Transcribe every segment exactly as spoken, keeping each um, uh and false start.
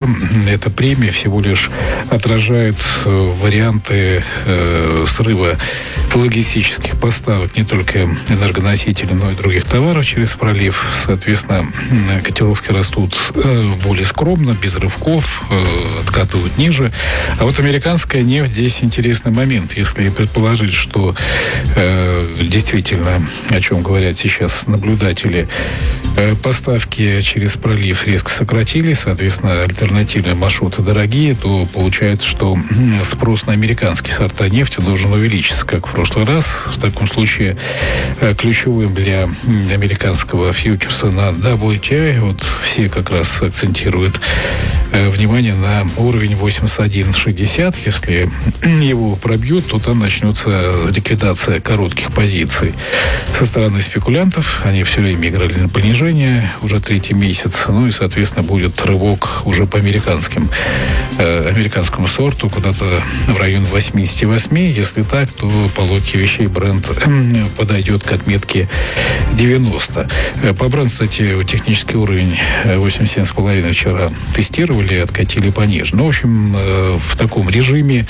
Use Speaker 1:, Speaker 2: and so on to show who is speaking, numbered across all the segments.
Speaker 1: эта премия всего лишь отражает варианты э, срыва логистических поставок не только энергоносителей, но и других товаров через пролив. Соответственно, котировки растут э, более скромно, без рывков, э, откатывают ниже. А вот американская нефть, здесь интересный момент. Если предположить, что э, действительно, о чем говорят сейчас наблюдатели, э, поставки через пролив резко сократились, соответственно, альтернативные маршруты дорогие, то получается, что спрос на американские сорта нефти должен увеличиться, как в прошлый раз. В таком случае э, ключевым для американского фьючерса на дабл ю ти ай, вот все как раз акцентируют э, внимание на уровень восемьдесят один шестьдесят. Если его пробьют, то там начнется ликвидация коротких позиций со стороны спекулянтов. Они все время играли на понижение уже третий месяц. Ну и, соответственно, будет рывок уже по американским, э, американскому сорту куда-то в район восемьдесят восемь. Если так, то по логике вещей бренд подойдет к отметке девяносто. По бренду, кстати, технический уровень восемьдесят семь с половиной вчера тестировали, откатили пониже. Ну, в общем, в таком режиме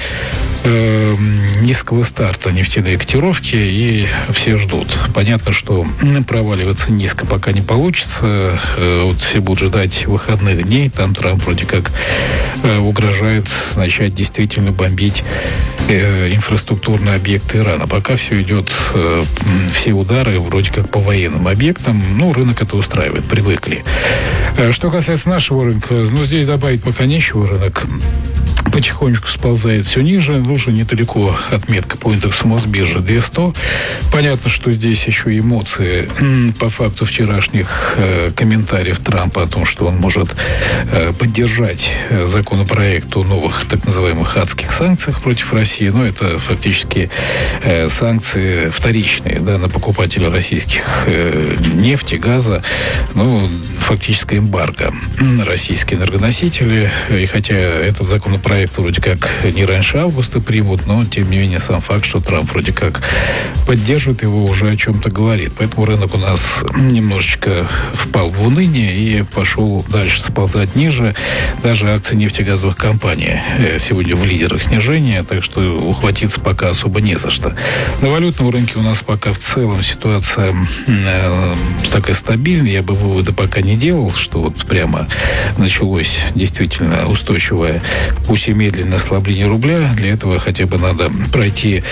Speaker 1: э, низкого старта нефтяные котировки, и все ждут. Понятно, что проваливаться низко пока не получится. Э, вот все будут ждать выходных дней. Там Трамп вроде как э, угрожает начать действительно бомбить э, инфраструктурные объекты Ирана. Пока все идет, э, все удары вроде как по военным объектам. Ну, рынок это устраивает, привыкли. Э, что касается нашего рынка, ну, здесь добавить пока нечего. Рынок потихонечку сползает все ниже. Уже недалеко отметка по индексу Мосбиржи двести. Понятно, что здесь еще эмоции по факту вчерашних э, комментариев Трампа о том, что он может э, поддержать законопроект о новых так называемых адских санкциях против России. Но это фактически э, санкции вторичные, да, на покупателей российских э, нефти, газа. Ну, фактически эмбарго на российские энергоносители. И хотя этот законопроект вроде как не раньше августа примут, но, тем не менее, сам факт, что Трамп вроде как поддерживает его, уже о чем-то говорит. Поэтому рынок у нас немножечко впал в уныние и пошел дальше сползать ниже. Даже акции нефтегазовых компаний сегодня в лидерах снижения, так что ухватиться пока особо не за что. На валютном рынке у нас пока в целом ситуация э, такая стабильная. Я бы выводы пока не делал, что вот прямо началось действительно устойчивое, пусть и медленное ослабление рубля. Для этого хотя бы надо пройти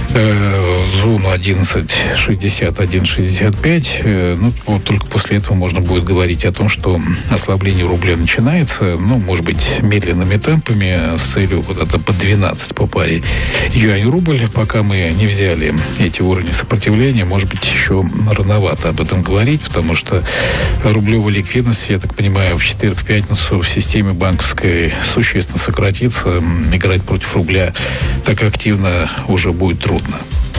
Speaker 1: э, зону одиннадцать шестьдесят, одиннадцать шестьдесят пять. Э, ну, вот только после этого можно будет говорить о том, что ослабление рубля начинается, ну, может быть, медленными темпами с целью куда-то по двенадцать по паре юань-рубль. Пока мы не взяли эти уровни сопротивления, может быть, еще рановато об этом говорить, потому что рублевая ликвидность, я так понимаю, в четверг, в пятницу в системе банковской существенно сократится. Играть против рубля так активно уже будет трудно.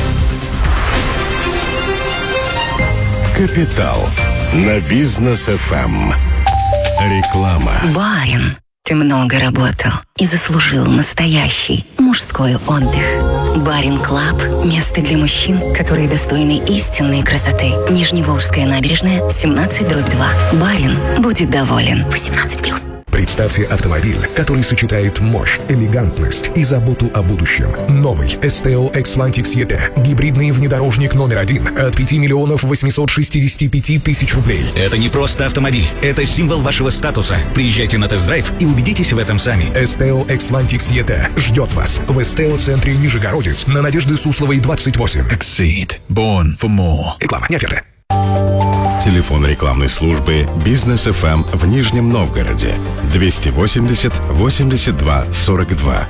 Speaker 2: Капитал на Бизнес эф эм. Реклама.
Speaker 3: Барин, ты много работал и заслужил настоящий мужской отдых. Барин Клаб – место для мужчин, которые достойны истинной красоты. Нижневолжская набережная, семнадцать дробь два. Барин будет доволен. восемнадцать плюс.
Speaker 4: Представьте автомобиль, который сочетает мощь, элегантность и заботу о будущем. Новый эс тэ о Xlantic и ти. Гибридный внедорожник номер один от пяти миллионов восемьсот шестьдесят пять тысяч рублей.
Speaker 5: Это не просто автомобиль, это символ вашего статуса. Приезжайте на тест-драйв и убедитесь в этом сами.
Speaker 4: эс тэ о Xlantic и ти ждет вас в эс тэ о-центре Нижегородец на Надежды Сусловой, двадцать восемь.
Speaker 5: Exceed. Born for more.
Speaker 4: Реклама, не оферта.
Speaker 2: Телефон рекламной службы Бизнес эф эм в Нижнем Новгороде двести восемьдесят восемьдесят два сорок два.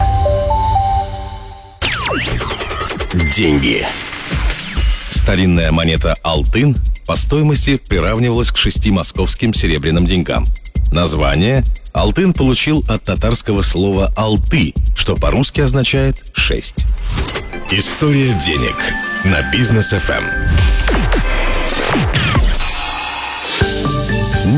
Speaker 2: Деньги. Старинная монета «Алтын» по стоимости приравнивалась к шести московским серебряным деньгам. Название «Алтын» получил от татарского слова «алты», что по-русски означает «шесть». История денег на Бизнес эф эм.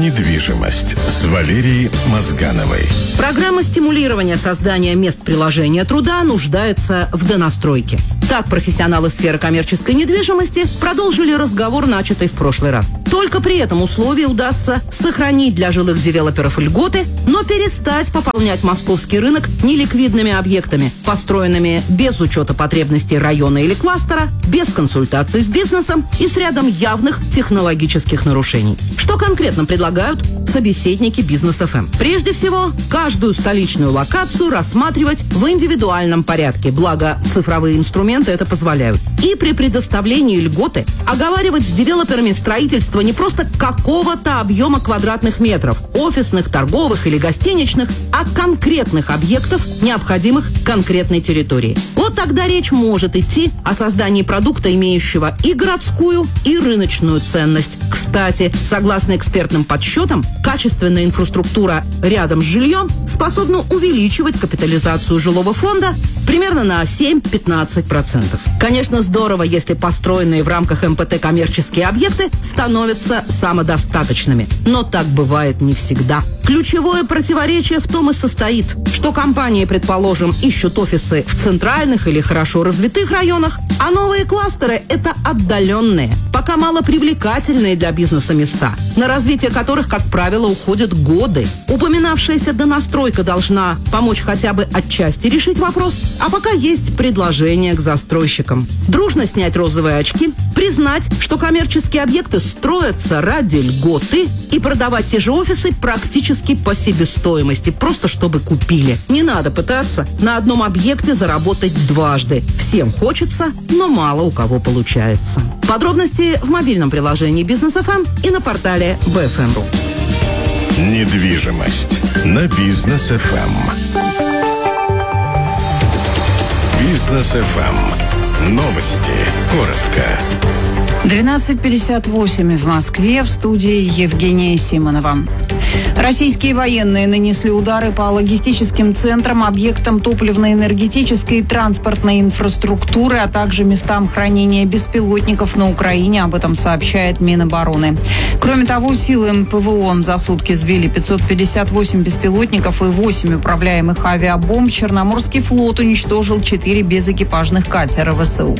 Speaker 2: Недвижимость с Валерией Мозгановой.
Speaker 6: Программа стимулирования создания мест приложения труда нуждается в донастройке. Так профессионалы сферы коммерческой недвижимости продолжили разговор, начатый в прошлый раз. Только при этом условии удастся сохранить для жилых девелоперов льготы, но перестать пополнять московский рынок неликвидными объектами, построенными без учета потребностей района или кластера, без консультаций с бизнесом и с рядом явных технологических нарушений. Что конкретно предлагают собеседники Бизнес эф эм? Прежде всего, каждую столичную локацию рассматривать в индивидуальном порядке, благо цифровые инструменты это позволяют. И при предоставлении льготы оговаривать с девелоперами строительство не просто какого-то объема квадратных метров, офисных, торговых или гостиничных, а конкретных объектов, необходимых конкретной территории. Вот тогда речь может идти о создании продукта, имеющего и городскую, и рыночную ценность. Кстати, согласно экспертным подсчетам, качественная инфраструктура рядом с жильем способна увеличивать капитализацию жилого фонда примерно на семь-пятнадцать процентов. Конечно, здорово, если построенные в рамках эм пэ тэ коммерческие объекты становятся самодостаточными. Но так бывает не всегда. Ключевое противоречие в том и состоит, что компании, предположим, ищут офисы в центральных или хорошо развитых районах, а новые кластеры – это отдаленные, пока малопривлекательные для бизнеса места, на развитие которых, как правило, уходят годы. Упоминавшаяся донастройка должна помочь хотя бы отчасти решить вопрос, а пока есть предложение к застройщикам. Дружно снять розовые очки, признать, что коммерческие объекты строятся ради льготы и продавать те же офисы практически по себестоимости, просто чтобы купили. Не надо пытаться на одном объекте заработать дважды. Всем хочется, но мало у кого получается. Подробности в мобильном приложении Бизнес эф эм и на портале би эф эм точка ру.
Speaker 2: Недвижимость на Бизнес эф эм. Бизнес эф эм. Новости. Коротко.
Speaker 7: двенадцать пятьдесят восемь в Москве, в студии Евгения Симонова. Российские военные нанесли удары по логистическим центрам, объектам топливно-энергетической и транспортной инфраструктуры, а также местам хранения беспилотников на Украине. Об этом сообщает Минобороны. Кроме того, силы эм пэ вэ о за сутки сбили пятьсот пятьдесят восемь беспилотников и восемь управляемых авиабомб. Черноморский флот уничтожил четыре безэкипажных катера вэ эс у.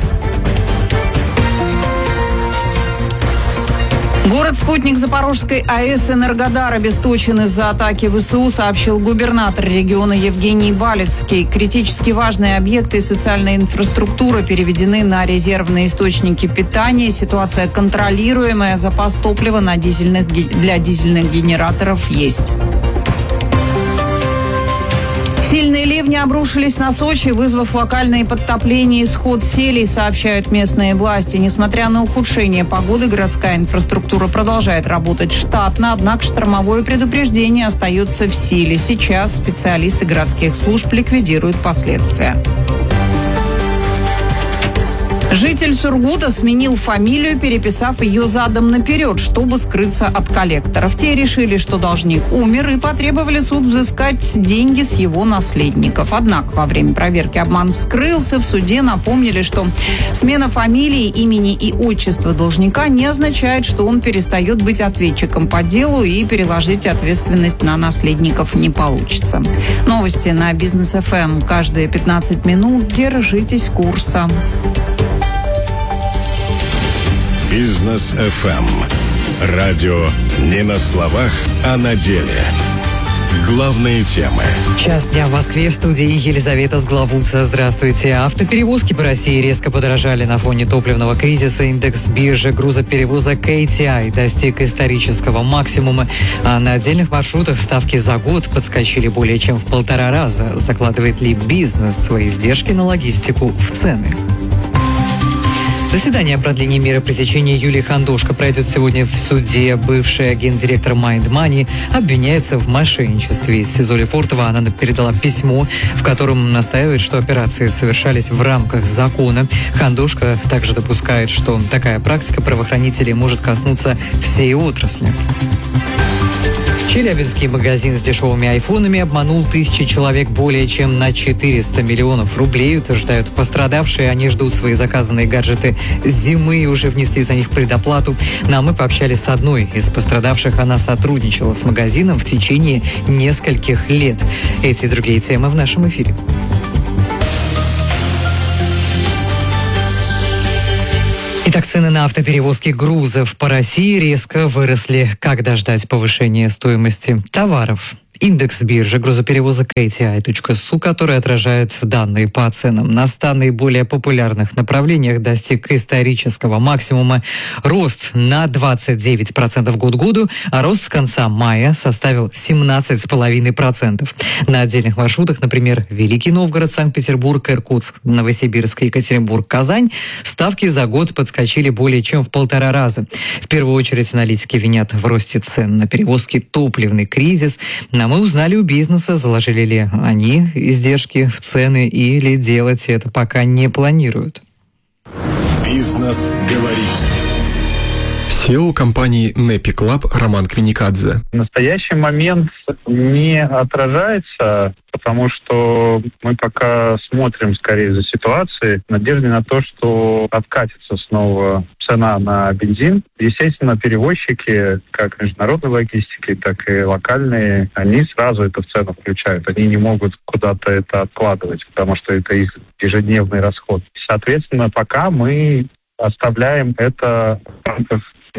Speaker 7: Город-спутник Запорожской а эс Энергодар обесточен из-за атаки вэ эс у, сообщил губернатор региона Евгений Балицкий. Критически важные объекты и социальная инфраструктура переведены на резервные источники питания. Ситуация контролируемая. Запас топлива на дизельных, для дизельных генераторов есть. Сильные ливни обрушились на Сочи, вызвав локальные подтопления и сход селей, сообщают местные власти. Несмотря на ухудшение погоды, городская инфраструктура продолжает работать штатно, однако штормовое предупреждение остается в силе. Сейчас специалисты городских служб ликвидируют последствия. Житель Сургута сменил фамилию, переписав ее задом наперед, чтобы скрыться от коллекторов. Те решили, что должник умер, и потребовали суд взыскать деньги с его наследников. Однако во время проверки обман вскрылся. В суде напомнили, что смена фамилии, имени и отчества должника не означает, что он перестает быть ответчиком по делу, и переложить ответственность на наследников не получится. Новости на Бизнес эф эм каждые пятнадцать минут. Держитесь курса.
Speaker 2: Бизнес эф эм. Радио не на словах, а на деле. Главные темы.
Speaker 8: Час дня в Москве, в студии Елизавета Сглавутса. Здравствуйте. Автоперевозки по России резко подорожали на фоне топливного кризиса. Индекс биржи грузоперевозок кей ти ай достиг исторического максимума. А на отдельных маршрутах ставки за год подскочили более чем в полтора раза. Закладывает ли бизнес свои издержки на логистику в цены? Заседание о продлении меры пресечения Юлии Хандошко пройдет сегодня в суде. Бывшая гендиректор Mind Money обвиняется в мошенничестве. Из СИЗО Лефортово она передала письмо, в котором настаивает, что операции совершались в рамках закона. Хандошко также допускает, что такая практика правоохранителей может коснуться всей отрасли. Челябинский магазин с дешевыми айфонами обманул тысячи человек более чем на четыреста миллионов рублей, утверждают пострадавшие. Они ждут свои заказанные гаджеты с зимы и уже внесли за них предоплату. Ну, а мы пообщались с одной из пострадавших. Она сотрудничала с магазином в течение нескольких лет. Эти и другие темы в нашем эфире. Итак, цены на автоперевозки грузов по России резко выросли. Когда ждать повышения стоимости товаров? Индекс биржи грузоперевозок кей ти ай точка эс у, который отражает данные по ценам на ста наиболее популярных направлениях, достиг исторического максимума. Рост на двадцать девять процентов год к году, а рост с конца мая составил семнадцать целых пять десятых процента. На отдельных маршрутах, например, Великий Новгород, Санкт-Петербург, Иркутск, Новосибирск, Екатеринбург, Казань, ставки за год подскочили более чем в полтора раза. В первую очередь аналитики винят в росте цен на перевозки топливный кризис. На Мы узнали у бизнеса, заложили ли они издержки в цены или делать это пока не планируют.
Speaker 2: Бизнес говорит.
Speaker 9: си и о компании Непи Клаб Роман Квиникадзе.
Speaker 10: В настоящий момент не отражается, потому что мы пока смотрим скорее за ситуацией, в надежде на то, что откатится снова цена на бензин. Естественно, перевозчики, как международной логистики, так и локальные, они сразу это в цену включают. Они не могут куда-то это откладывать, потому что это их ежедневный расход. Соответственно, пока мы оставляем это в рамках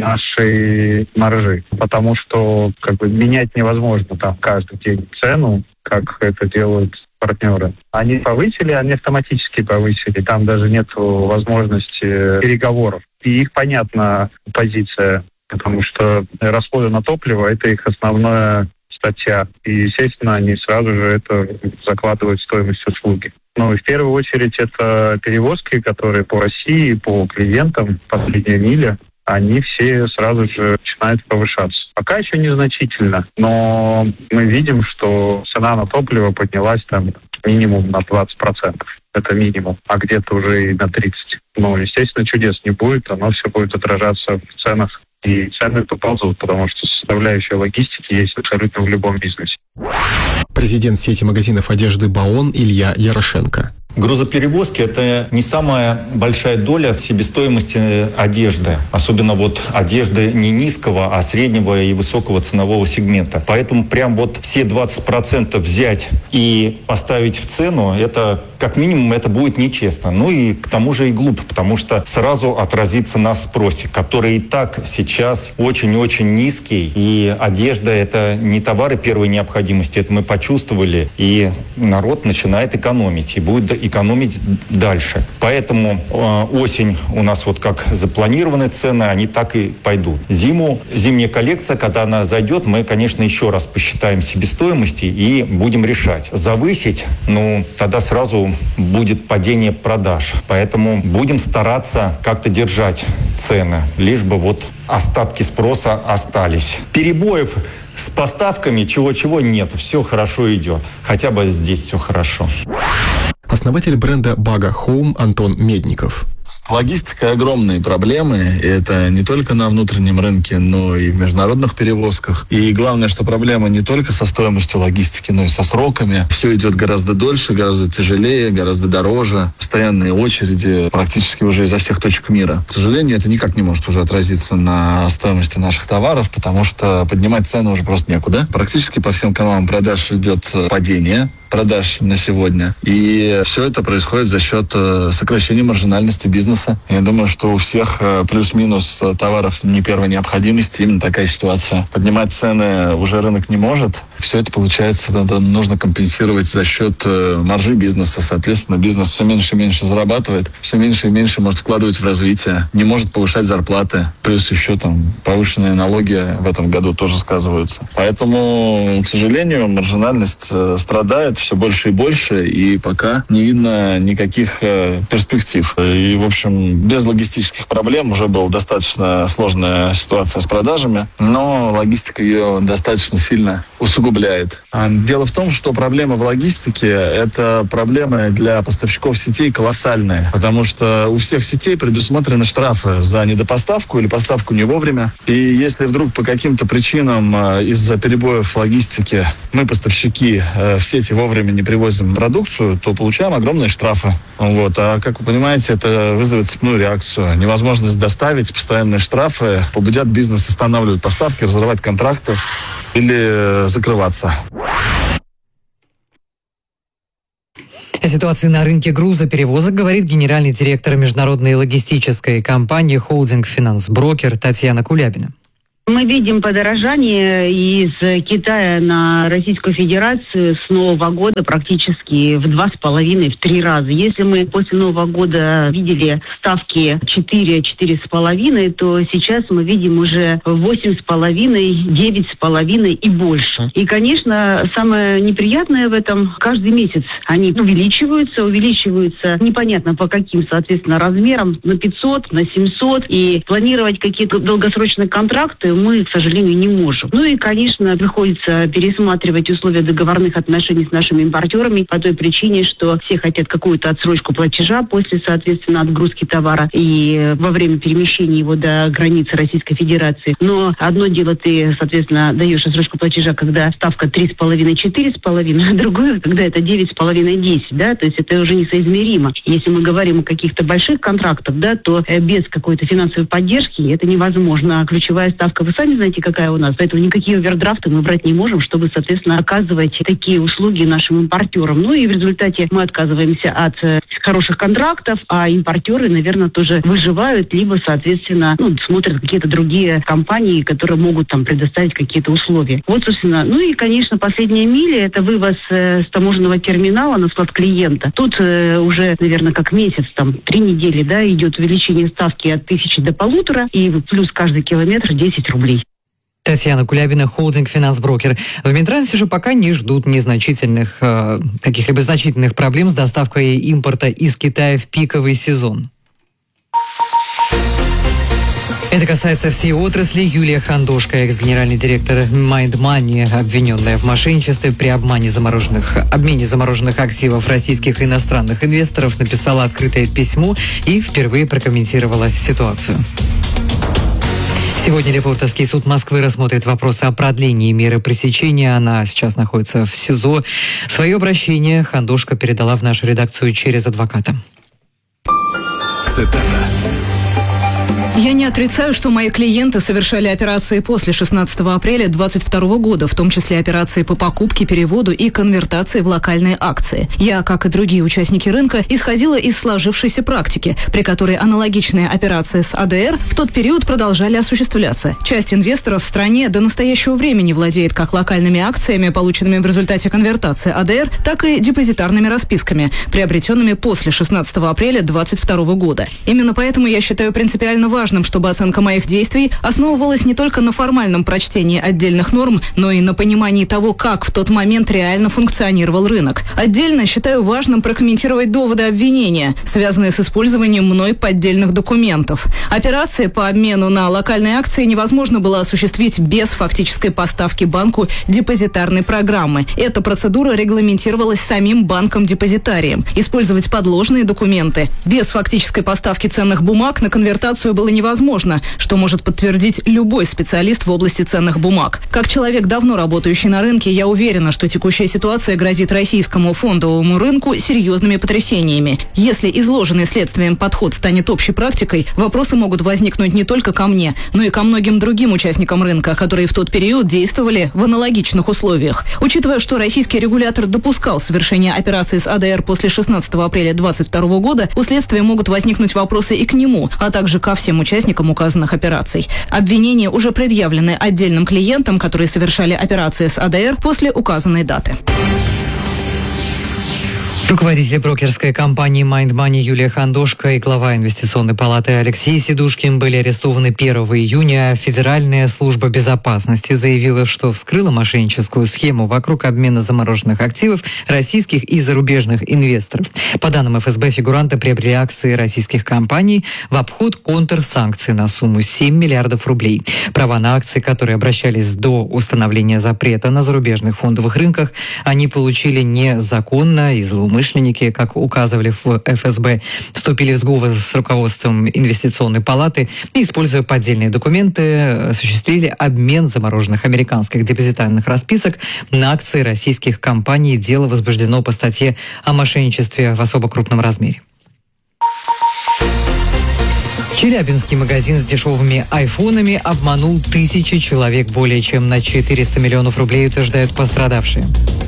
Speaker 10: нашей маржи, потому что как бы менять невозможно там каждый день цену, как это делают партнеры. Они повысили, они автоматически повысили, там даже нет возможности переговоров. И их понятна позиция, потому что расходы на топливо – это их основная статья. И, естественно, они сразу же это закладывают в стоимость услуги. Но в первую очередь это перевозки, которые по России, по клиентам, последняя миля, они все сразу же начинают повышаться. Пока еще незначительно, но мы видим, что цена на топливо поднялась там минимум на двадцать процентов. Это минимум, а где-то уже и на тридцать процентов. Но, естественно, чудес не будет, оно все будет отражаться в ценах. И цены поползут, потому что составляющая логистики есть абсолютно в любом бизнесе.
Speaker 9: Президент сети магазинов одежды «Баон» Илья Ярошенко.
Speaker 11: Грузоперевозки – это не самая большая доля в себестоимости одежды. Особенно вот одежды не низкого, а среднего и высокого ценового сегмента. Поэтому прям вот все двадцать процентов взять и поставить в цену, это как минимум это будет нечестно. Ну и к тому же и глупо, потому что сразу отразится на спросе, который и так сейчас очень-очень низкий. И одежда – это не товары первой необходимости, это мы почувствовали. И народ начинает экономить и будет экономить дальше. Поэтому э, осень у нас вот как запланированы цены, они так и пойдут. Зиму, зимняя коллекция, когда она зайдет, мы, конечно, еще раз посчитаем себестоимости и будем решать. Завысить, ну, тогда сразу будет падение продаж. Поэтому будем стараться как-то держать цены, лишь бы вот остатки спроса остались. Перебоев с поставками чего-чего нет, все хорошо идет. Хотя бы здесь все хорошо.
Speaker 9: Основатель бренда Baga Home Антон Медников.
Speaker 12: С логистикой огромные проблемы. И это не только на внутреннем рынке, но и в международных перевозках. И главное, что проблема не только со стоимостью логистики, но и со сроками. Все идет гораздо дольше, гораздо тяжелее, гораздо дороже. Постоянные очереди практически уже изо всех точек мира. К сожалению, это никак не может уже отразиться на стоимости наших товаров, потому что поднимать цены уже просто некуда. Практически по всем каналам продаж идет падение продаж на сегодня. И все это происходит за счет сокращения маржинальности бизнеса. Я думаю, что у всех плюс-минус товаров не первой необходимости именно такая ситуация. Поднимать цены уже рынок не может. Все это, получается, нужно компенсировать за счет маржи бизнеса. Соответственно, бизнес все меньше и меньше зарабатывает, все меньше и меньше может вкладывать в развитие, не может повышать зарплаты. Плюс еще там повышенные налоги в этом году тоже сказываются. Поэтому, к сожалению, маржинальность страдает все больше и больше, и пока не видно никаких перспектив. И, в общем, без логистических проблем уже была достаточно сложная ситуация с продажами, но логистика ее достаточно сильно усугубляет усугубляет. Дело в том, что проблема в логистике – это проблема для поставщиков сетей колоссальная, потому что у всех сетей предусмотрены штрафы за недопоставку или поставку не вовремя. И если вдруг по каким-то причинам из-за перебоев в логистике мы, поставщики, в сети вовремя не привозим продукцию, то получаем огромные штрафы. Вот. А как вы понимаете, это вызовет цепную реакцию. Невозможность доставить, постоянные штрафы побудят бизнес останавливать поставки, разрывать контракты или закрываться.
Speaker 8: О ситуации на рынке грузоперевозок говорит генеральный директор международной логистической компании «Холдинг Финанс Брокер» Татьяна Кулябина.
Speaker 13: Мы видим подорожание из Китая на Российскую Федерацию с Нового года практически в два с половиной, в три раза. Если мы после Нового года видели ставки четыре, четыре с половиной, то сейчас мы видим уже восемь с половиной, девять с половиной и больше. И, конечно, самое неприятное в этом, каждый месяц они увеличиваются, увеличиваются непонятно по каким, соответственно, размерам, на пятьсот, на семьсот, и планировать какие-то долгосрочные контракты мы, к сожалению, не можем. Ну и, конечно, приходится пересматривать условия договорных отношений с нашими импортерами по той причине, что все хотят какую-то отсрочку платежа после, соответственно, отгрузки товара и во время перемещения его до границы Российской Федерации. Но одно дело ты, соответственно, даешь отсрочку платежа, когда ставка три с половиной, четыре с половиной, а другое, когда это девять с половиной, десять, да, то есть это уже несоизмеримо. Если мы говорим о каких-то больших контрактах, да, то без какой-то финансовой поддержки это невозможно. Ключевая ставка, вы сами знаете, какая у нас, поэтому никакие овердрафты мы брать не можем, чтобы, соответственно, оказывать такие услуги нашим импортерам. Ну и в результате мы отказываемся от э, хороших контрактов, а импортеры, наверное, тоже выживают, либо, соответственно, ну, смотрят какие-то другие компании, которые могут там предоставить какие-то условия. Вот, собственно, ну и, конечно, последняя миля – это вывоз э, с таможенного терминала на склад клиента. Тут э, уже, наверное, как месяц, там, три недели, да, идет увеличение ставки от тысячи до полутора, и плюс каждый километр десять рублей.
Speaker 8: Татьяна Кулябина, «Холдинг Финанс Брокер». В Минтрансе же пока не ждут незначительных, э, каких-либо значительных проблем с доставкой импорта из Китая в пиковый сезон. Это касается всей отрасли. Юлия Хандошко, экс-генеральный директор Mind Money, обвиненная в мошенничестве при обмане замороженных, обмене замороженных активов российских и иностранных инвесторов, написала открытое письмо и впервые прокомментировала ситуацию. Сегодня Лефортовский суд Москвы рассмотрит вопросы о продлении меры пресечения. Она сейчас находится в СИЗО. Свое обращение Хандошко передала в нашу редакцию через адвоката.
Speaker 14: Цитата.
Speaker 15: Я не отрицаю, что мои клиенты совершали операции после шестнадцатого апреля двадцать второго года, в том числе операции по покупке, переводу и конвертации в локальные акции. Я, как и другие участники рынка, исходила из сложившейся практики, при которой аналогичные операции с АДР в тот период продолжали осуществляться. Часть инвесторов в стране до настоящего времени владеет как локальными акциями, полученными в результате конвертации АДР, так и депозитарными расписками, приобретенными после шестнадцатого апреля двадцать второго года. Именно поэтому я считаю принципиально важным, чтобы оценка моих действий основывалась не только на формальном прочтении отдельных норм, но и на понимании того, как в тот момент реально функционировал рынок. Отдельно считаю важным прокомментировать доводы обвинения, связанные с использованием мной поддельных документов. Операции по обмену на локальные акции невозможно было осуществить без фактической поставки банку депозитарной программы. Эта процедура регламентировалась самим банком-депозитарием. Использовать подложные документы без фактической поставки ценных бумаг на конвертацию было невозможно, что может подтвердить любой специалист в области ценных бумаг. Как человек, давно работающий на рынке, я уверена, что текущая ситуация грозит российскому фондовому рынку серьезными потрясениями. Если изложенный следствием подход станет общей практикой, вопросы могут возникнуть не только ко мне, но и ко многим другим участникам рынка, которые в тот период действовали в аналогичных условиях. Учитывая, что российский регулятор допускал совершение операций с АДР после шестнадцатого апреля двадцать второго года, у следствия могут возникнуть вопросы и к нему, а также ко всем участникам указанных операций. Обвинения уже предъявлены отдельным клиентам, которые совершали операции с АДР после указанной даты.
Speaker 8: Руководитель брокерской компании Mind Money Юлия Хандошко и глава инвестиционной палаты Алексей Сидушкин были арестованы первого июня. Федеральная служба безопасности заявила, что вскрыла мошенническую схему вокруг обмена замороженных активов российских и зарубежных инвесторов. По данным эф эс бэ, фигуранты приобрели акции российских компаний в обход контрсанкций на сумму семь миллиардов рублей. Права на акции, которые обращались до установления запрета на зарубежных фондовых рынках, они получили незаконно, и злоумышленники, как указывали в эф эс бэ, вступили в сговор с руководством инвестиционной палаты и, используя поддельные документы, осуществили обмен замороженных американских депозитарных расписок на акции российских компаний. Дело возбуждено по статье о мошенничестве в особо крупном размере. Челябинский магазин с дешевыми айфонами обманул тысячи человек. Более чем на четыреста миллионов рублей, утверждают пострадавшие.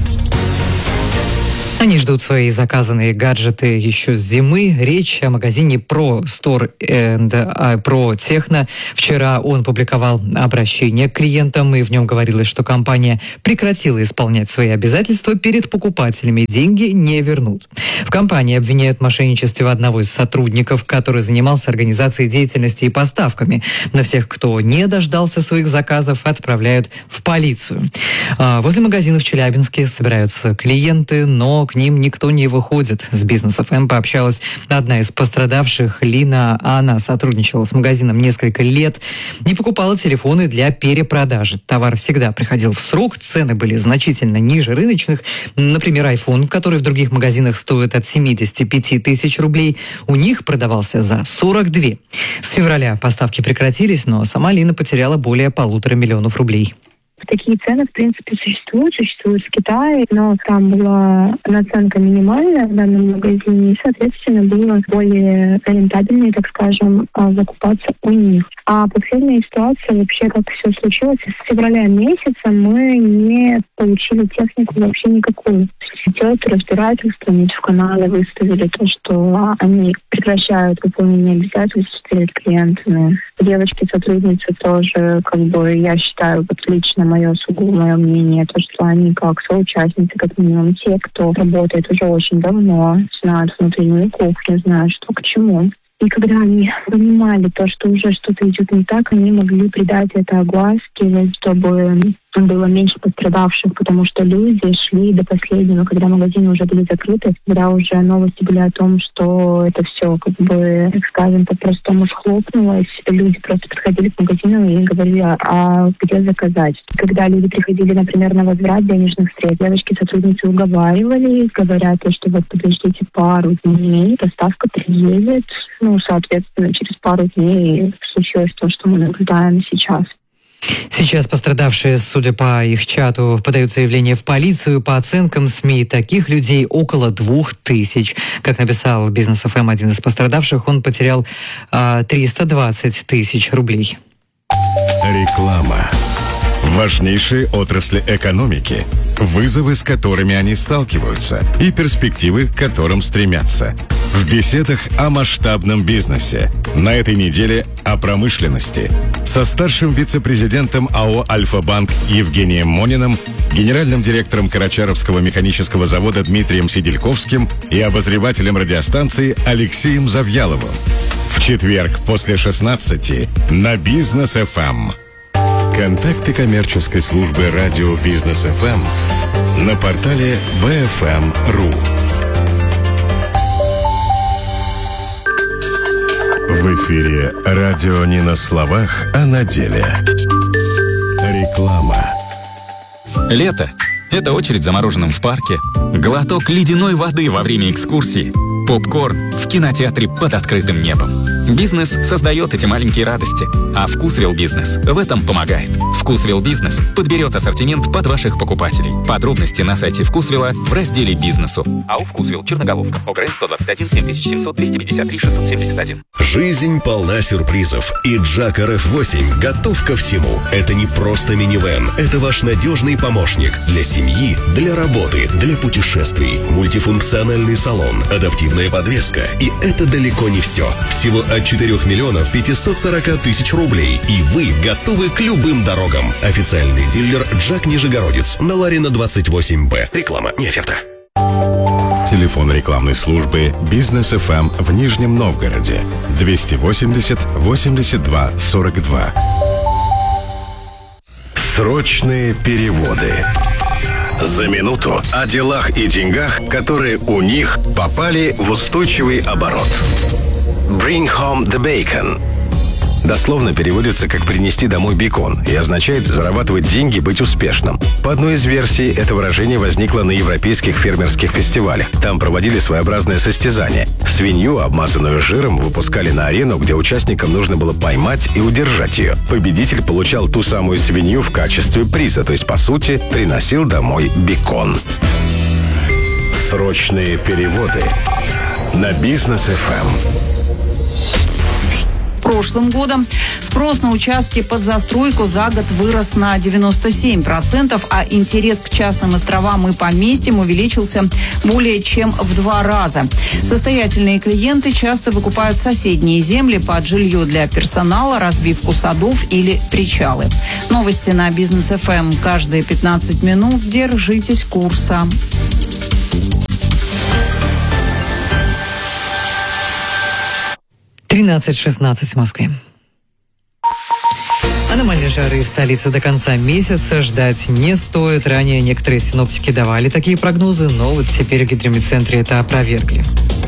Speaker 8: Они ждут свои заказанные гаджеты еще с зимы. Речь о магазине Pro Store and Pro Techno. Вчера он публиковал обращение к клиентам, и в нем говорилось, что компания прекратила исполнять свои обязательства перед покупателями. Деньги не вернут. В компании обвиняют в мошенничестве одного из сотрудников, который занимался организацией деятельности и поставками. На всех, кто не дождался своих заказов, отправляют в полицию. Возле магазина в Челябинске собираются клиенты, но к ним никто не выходит. С Бизнес эф эм пообщалась одна из пострадавших, Лина. Она сотрудничала с магазином несколько лет, не покупала телефоны для перепродажи. Товар всегда приходил в срок, цены были значительно ниже рыночных. Например, iPhone, который в других магазинах стоит от семьдесят пять тысяч рублей, у них продавался за сорок два. С февраля поставки прекратились, но сама Лина потеряла более полутора миллионов рублей.
Speaker 16: Такие цены, в принципе, существуют, существуют в Китае, но там была наценка минимальная в данном магазине, и, соответственно, было более рентабельнее, так скажем, закупаться у них. А последняя ситуация, вообще, как все случилось, с февраля месяца мы не получили технику вообще никакую. Идет разбирательство, в канале выставили то, что они прекращают выполнение обязательств перед клиентами. Девочки-сотрудницы тоже, как бы, я считаю, вот лично мое сугубо мое мнение, то, что они как соучастницы, как минимум те, кто работает уже очень давно, знают внутреннюю кухню, знают, что к чему. И когда они понимали то, что уже что-то идет не так, они могли придать это огласке, чтобы было меньше пострадавших, потому что люди шли до последнего, когда магазины уже были закрыты, когда уже новости были о том, что это все, как бы, так скажем, по-простому схлопнулось. Люди просто приходили к магазину и говорили, а где заказать. Когда люди приходили, например, на возврат денежных средств, девочки-сотрудницы уговаривали, говорят, что вот подождите пару дней, доставка приедет. Ну, соответственно, через пару дней случилось то, что мы наблюдаем сейчас.
Speaker 8: Сейчас пострадавшие, судя по их чату, подают заявление в полицию. По оценкам СМИ, таких людей около двух тысяч. Как написал Бизнес эф эм один из пострадавших, он потерял э, триста двадцать тысяч рублей.
Speaker 2: Реклама. Важнейшие отрасли экономики, вызовы, с которыми они сталкиваются, и перспективы, к которым стремятся. В беседах о масштабном бизнесе. На этой неделе о промышленности. Со старшим вице-президентом АО «Альфа-Банк» Евгением Мониным, генеральным директором Карачаровского механического завода Дмитрием Сидельковским и обозревателем радиостанции Алексеем Завьяловым. В четверг после шестнадцати на Бизнес эф эм. Контакты коммерческой службы радио Бизнес эф эм на портале би эф эм точка ру. В эфире радио не на словах, а на деле. Реклама.
Speaker 17: Лето – это очередь за мороженым в парке, глоток ледяной воды во время экскурсии, попкорн в кинотеатре под открытым небом. Бизнес создает эти маленькие радости, а Вкусвилл Бизнес в этом помогает. Вкусвилл Бизнес подберет ассортимент под ваших покупателей. Подробности на сайте Вкусвилла в разделе «Бизнесу». АО «Вкусвилл», Черноголовка, ОГРН сто двадцать один семь тысяч семьсот двести пятьдесят три шестьсот семьдесят один.
Speaker 18: Жизнь полна сюрпризов, и Джак эр эф восемь готов ко всему. Это не просто минивэн, это ваш надежный помощник для семьи, для работы, для путешествий. Мультифункциональный салон, адаптивная подвеска. И это далеко не все. Всего от четырёх миллионов пятисот сорока тысяч рублей, и вы готовы к любым дорогам. Официальный дилер Джак Нижегородец на Ларина двадцать восемь бэ. Реклама, не оферта.
Speaker 2: Телефон рекламной службы «Бизнес эф эм» в Нижнем Новгороде двести восемьдесят восемьдесят два сорок два. Срочные переводы. За минуту о делах и деньгах, которые у них попали в устойчивый оборот. Bring home the bacon. Дословно переводится как «принести домой бекон» и означает зарабатывать деньги, быть успешным. По одной из версий, это выражение возникло на европейских фермерских фестивалях. Там проводили своеобразное состязание. Свинью, обмазанную жиром, выпускали на арену, где участникам нужно было поймать и удержать ее. Победитель получал ту самую свинью в качестве приза, то есть, по сути, приносил домой бекон. Срочные переводы на Бизнес эф эм.
Speaker 7: Прошлым годом спрос на участки под застройку за год вырос на девяносто семь процентов, а интерес к частным островам и поместьям увеличился более чем в два раза. Состоятельные клиенты часто выкупают соседние земли под жилье для персонала, разбивку садов или причалы. Новости на Бизнес эф эм каждые пятнадцать минут. Держитесь курса.
Speaker 8: тринадцать шестнадцать в Москве. Аномальной жары в столице до конца месяца ждать не стоит. Ранее некоторые синоптики давали такие прогнозы, но вот теперь в гидрометцентре это опровергли.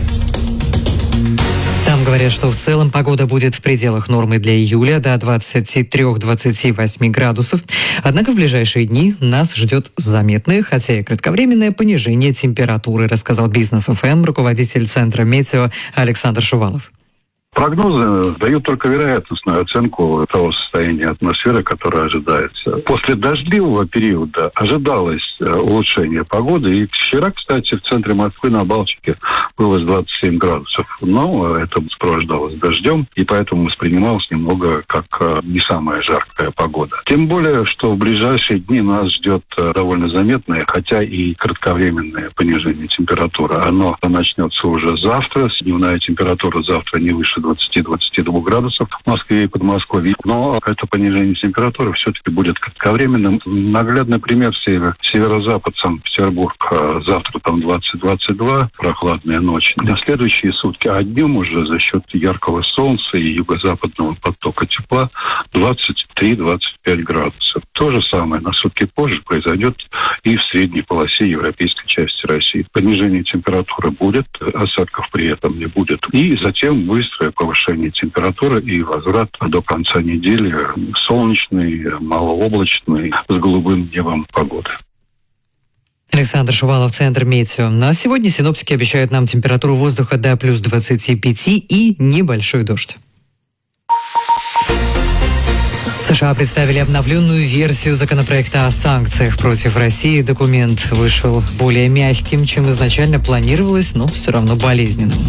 Speaker 8: Там говорят, что в целом погода будет в пределах нормы для июля до двадцати трёх — двадцати восьми градусов. Однако в ближайшие дни нас ждет заметное, хотя и кратковременное понижение температуры, рассказал Бизнес эф эм руководитель Центра метео Александр Шувалов.
Speaker 19: Прогнозы дают только вероятностную оценку того состояния атмосферы, которое ожидается. После дождливого периода ожидалось улучшение погоды. И вчера, кстати, в центре Москвы на Балтике было двадцать семь градусов. Но это сопровождалось дождем, и поэтому воспринималось немного как не самая жаркая погода. Тем более, что в ближайшие дни нас ждет довольно заметное, хотя и кратковременное понижение температуры. Оно начнется уже завтра. Дневная температура завтра не выше двадцати — двадцати двух градусов в Москве и Подмосковье. Но это понижение температуры все-таки будет кратковременным. Наглядный пример север. Северо-запад, Санкт-Петербург. Завтра там двадцать — двадцать два, прохладная ночь. На следующие сутки, а днем уже за счет яркого солнца и юго-западного потока тепла двадцать три — двадцать пять градусов. То же самое на сутки позже произойдет и в средней полосе европейской части России. Понижение температуры будет, осадков при этом не будет. И затем быстрое повышение температуры и возврат до конца недели солнечный, малооблачный, с голубым небом погоды.
Speaker 8: Александр Шувалов, Центр метео. На сегодня синоптики обещают нам температуру воздуха до плюс двадцати пяти и небольшой дождь. США представили обновленную версию законопроекта о санкциях против России. Документ вышел более мягким, чем изначально планировалось, но все равно болезненным.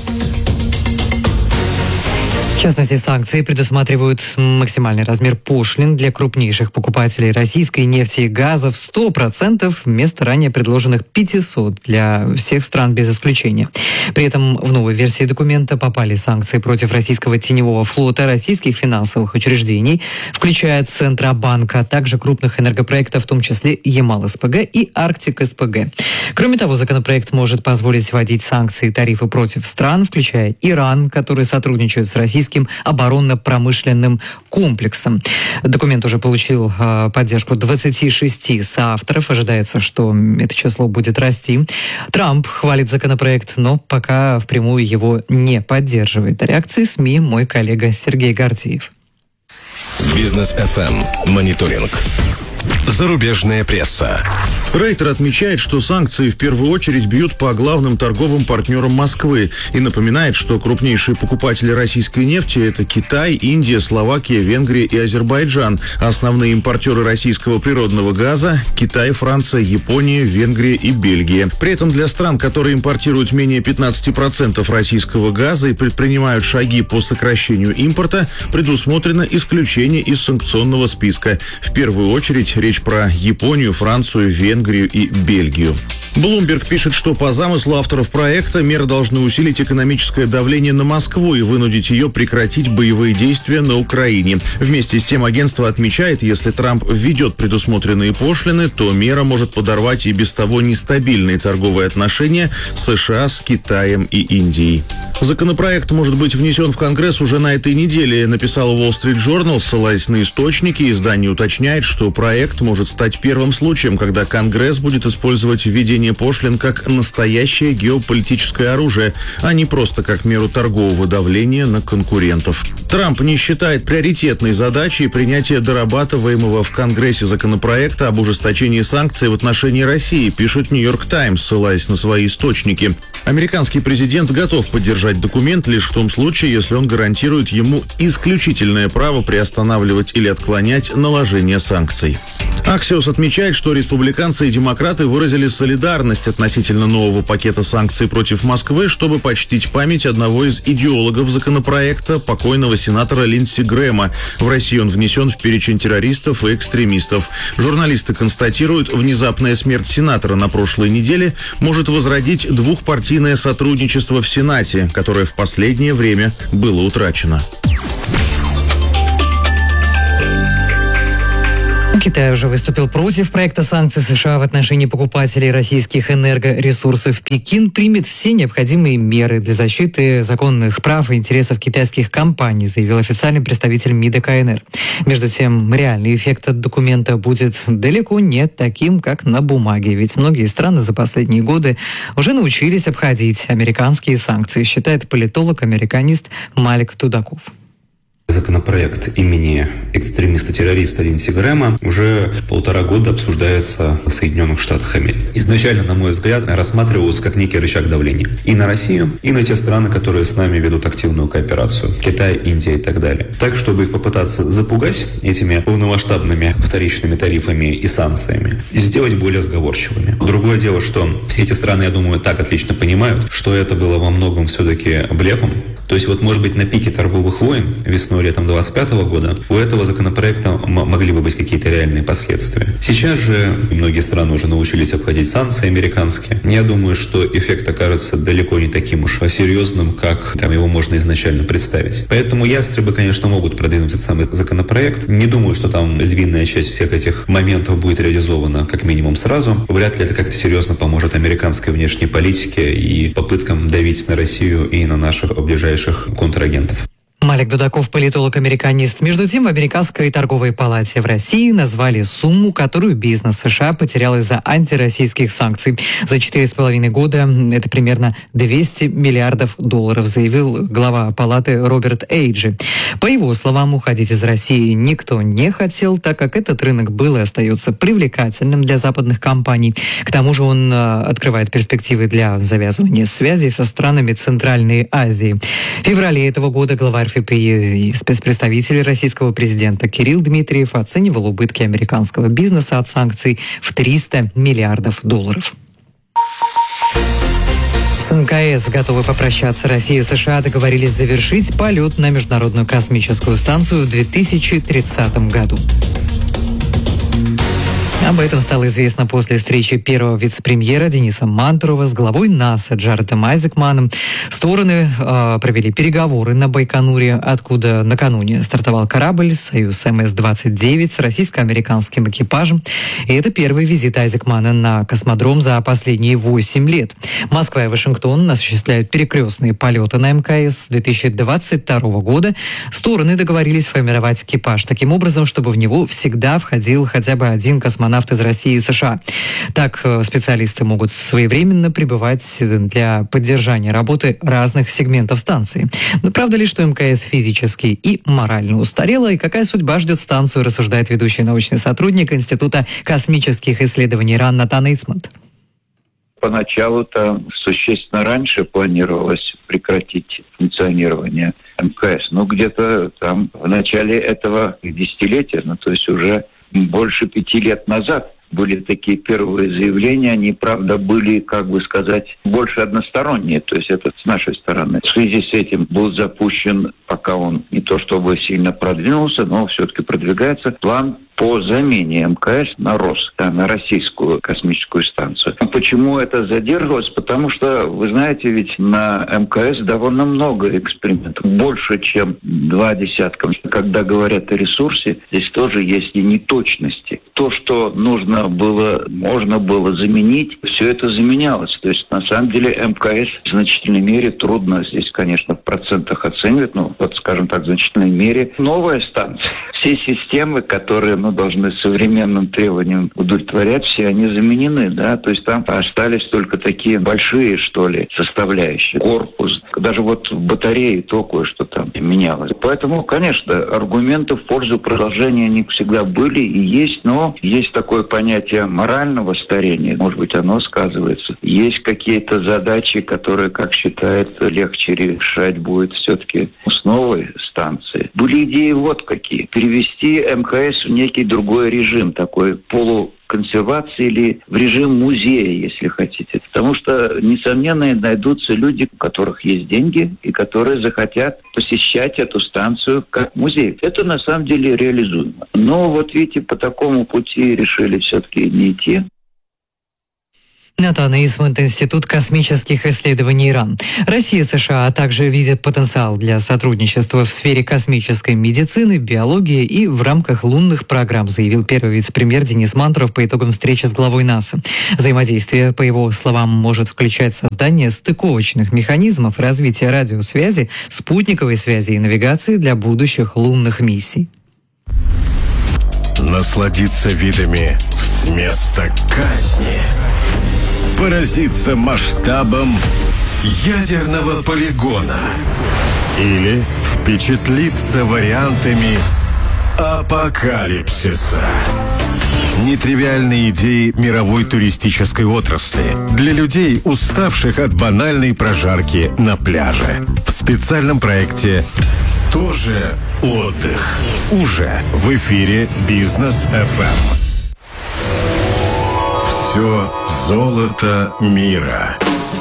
Speaker 8: В частности, санкции предусматривают максимальный размер пошлин для крупнейших покупателей российской нефти и газа в сто процентов вместо ранее предложенных пятисот для всех стран без исключения. При этом в новой версии документа попали санкции против российского теневого флота, российских финансовых учреждений, включая Центробанк, а также крупных энергопроектов, в том числе Ямал-СПГ и Арктик-СПГ. Кроме того, законопроект может позволить вводить санкции и тарифы против стран, включая Иран, которые сотрудничают с российским оборонно-промышленным комплексом. Документ уже получил э, поддержку двадцати шести соавторов. Ожидается, что это число будет расти. Трамп хвалит законопроект, но пока впрямую его не поддерживает. О реакции СМИ мой коллега Сергей Гордеев.
Speaker 18: Бизнес эф эм. Мониторинг. Зарубежная пресса.
Speaker 20: Рейтер отмечает, что санкции в первую очередь бьют по главным торговым партнерам Москвы и напоминает, что крупнейшие покупатели российской нефти – это Китай, Индия, Словакия, Венгрия и Азербайджан. Основные импортеры российского природного газа – Китай, Франция, Япония, Венгрия и Бельгия. При этом для стран, которые импортируют менее пятнадцати процентов российского газа и предпринимают шаги по сокращению импорта, предусмотрено исключение из санкционного списка. В первую очередь Речь про Японию, Францию, Венгрию и Бельгию. Bloomberg пишет, что по замыслу авторов проекта меры должны усилить экономическое давление на Москву и вынудить ее прекратить боевые действия на Украине. Вместе с тем агентство отмечает, если Трамп введет предусмотренные пошлины, то мера может подорвать и без того нестабильные торговые отношения США с Китаем и Индией. Законопроект может быть внесен в Конгресс уже на этой неделе, написал Wall Street Journal, ссылаясь на источники. Издание уточняет, что проект может стать первым случаем, когда Конгресс будет использовать введение пошлин как настоящее геополитическое оружие, а не просто как меру торгового давления на конкурентов. Трамп не считает приоритетной задачей принятие дорабатываемого в Конгрессе законопроекта об ужесточении санкций в отношении России, пишет Нью-Йорк Таймс, ссылаясь на свои источники. Американский президент готов поддержать документ лишь в том случае, если он гарантирует ему исключительное право приостанавливать или отклонять наложение санкций. Axios отмечает, что республиканцы и демократы выразили солидарность относительно нового пакета санкций против Москвы, чтобы почтить память одного из идеологов законопроекта, покойного сенатора Линдси Грэма. В России он внесен в перечень террористов и экстремистов. Журналисты констатируют, внезапная смерть сенатора на прошлой неделе может возродить двухпартийное сотрудничество в Сенате, которое в последнее время было утрачено.
Speaker 8: Китай уже выступил против проекта санкций США в отношении покупателей российских энергоресурсов. Пекин примет все необходимые меры для защиты законных прав и интересов китайских компаний, заявил официальный представитель МИДа КНР. Между тем, реальный эффект от документа будет далеко не таким, как на бумаге, ведь многие страны за последние годы уже научились обходить американские санкции, считает политолог-американист Малик Тудаков.
Speaker 21: Законопроект имени экстремиста-террориста Линдси Грэма уже полтора года обсуждается в Соединенных Штатах Америки. Изначально, на мой взгляд, рассматривался как некий рычаг давления и на Россию, и на те страны, которые с нами ведут активную кооперацию. Китай, Индия и так далее. Так, чтобы их попытаться запугать этими полномасштабными вторичными тарифами и санкциями, и сделать более сговорчивыми. Другое дело, что все эти страны, я думаю, так отлично понимают, что это было во многом все-таки блефом. То есть вот, может быть, на пике торговых войн весной летом двадцать пятого года у этого законопроекта м- могли бы быть какие-то реальные последствия. Сейчас же многие страны уже научились обходить санкции американские. Я думаю, что эффект окажется далеко не таким уж серьезным, как там его можно изначально представить. Поэтому ястребы, конечно, могут продвинуть этот самый законопроект. Не думаю, что там львиная часть всех этих моментов будет реализована как минимум сразу. Вряд ли это как-то серьезно поможет американской внешней политике и попыткам давить на Россию и на наших ближайших контрагентов.
Speaker 8: Малик Дудаков, политолог-американист. Между тем, в Американской торговой палате в России назвали сумму, которую бизнес США потерял из-за антироссийских санкций. За четыре с половиной года это примерно двести миллиардов долларов, заявил глава палаты Роберт Эйджи. По его словам, уходить из России никто не хотел, так как этот рынок был и остается привлекательным для западных компаний. К тому же он э, открывает перспективы для завязывания связей со странами Центральной Азии. В феврале этого года глава эр эф пи и спецпредставитель российского президента Кирилл Дмитриев оценивал убытки американского бизнеса от санкций в триста миллиардов долларов. С эн ка эс готовы попрощаться. Россия и США договорились завершить полет на Международную космическую станцию в две тысячи тридцатом году. Об этом стало известно после встречи первого вице-премьера Дениса Мантурова с главой НАСА Джаредом Айзекманом. Стороны э, провели переговоры на Байконуре, откуда накануне стартовал корабль «Союз эм эс двадцать девять» с российско-американским экипажем. И это первый визит Айзекмана на космодром за последние восемь лет. Москва и Вашингтон осуществляют перекрестные полеты на эм ка эс. С две тысячи двадцать второго года стороны договорились формировать экипаж таким образом, чтобы в него всегда входил хотя бы один космонавт из России и США. Так специалисты могут своевременно прибывать для поддержания работы разных сегментов станции. Но правда ли, что эм ка эс физически и морально устарела, и какая судьба ждет станцию, рассуждает ведущий научный сотрудник Института космических исследований РАН Натан Исмонт.
Speaker 22: Поначалу-то существенно раньше планировалось прекратить функционирование эм ка эс. Ну, где-то там в начале этого десятилетия, ну, то есть уже больше пяти лет назад. были такие первые заявления. Они, правда, были, как бы сказать, больше односторонние. То есть это с нашей стороны. В связи с этим был запущен, пока он не то чтобы сильно продвинулся, но все-таки продвигается, план по замене МКС на РОС, да, на российскую космическую станцию. Почему это задерживалось? Потому что, вы знаете, ведь на МКС довольно много экспериментов, больше, чем два десятка. Когда говорят о ресурсе, здесь тоже есть и неточности. То, что нужно было, можно было заменить, все это заменялось. То есть, на самом деле, МКС в значительной мере трудно здесь, конечно, в процентах оценивать, но, вот, скажем так, в значительной мере новая станция. Все системы, которые мы должны современным требованиям удовлетворять, все они заменены, да, то есть там остались только такие большие, что ли, составляющие. Корпус, даже вот в батарее то кое-что там менялось. Поэтому, конечно, аргументы в пользу продолжения не всегда были и есть, но есть такое понятие морального старения, может быть, оно сказывается. Есть какие-то задачи, которые, как считается, легче решать будет все-таки с новой станции. Были идеи вот какие. Перевести МКС в некий другой режим, такой полуконсервации или в режим музея, если хотите. Потому что, несомненно, найдутся люди, у которых есть деньги и которые захотят посещать эту станцию как музей. Это на самом деле реализуемо. Но вот видите, по такому пути решили все-таки не идти.
Speaker 8: Натан Исмонт, Институт космических исследований Иран. Россия и США также видят потенциал для сотрудничества в сфере космической медицины, биологии и в рамках лунных программ, заявил первый вице-премьер Денис Мантуров по итогам встречи с главой НАСА. Взаимодействие, по его словам, может включать создание стыковочных механизмов, развитие радиосвязи, спутниковой связи и навигации для будущих лунных миссий.
Speaker 2: Насладиться видами с места казни. Поразиться масштабом ядерного полигона. Или впечатлиться вариантами апокалипсиса. Нетривиальные идеи мировой туристической отрасли для людей, уставших от банальной прожарки на пляже. В специальном проекте «Тоже отдых». Уже в эфире Бизнес эф эм. Все золото мира.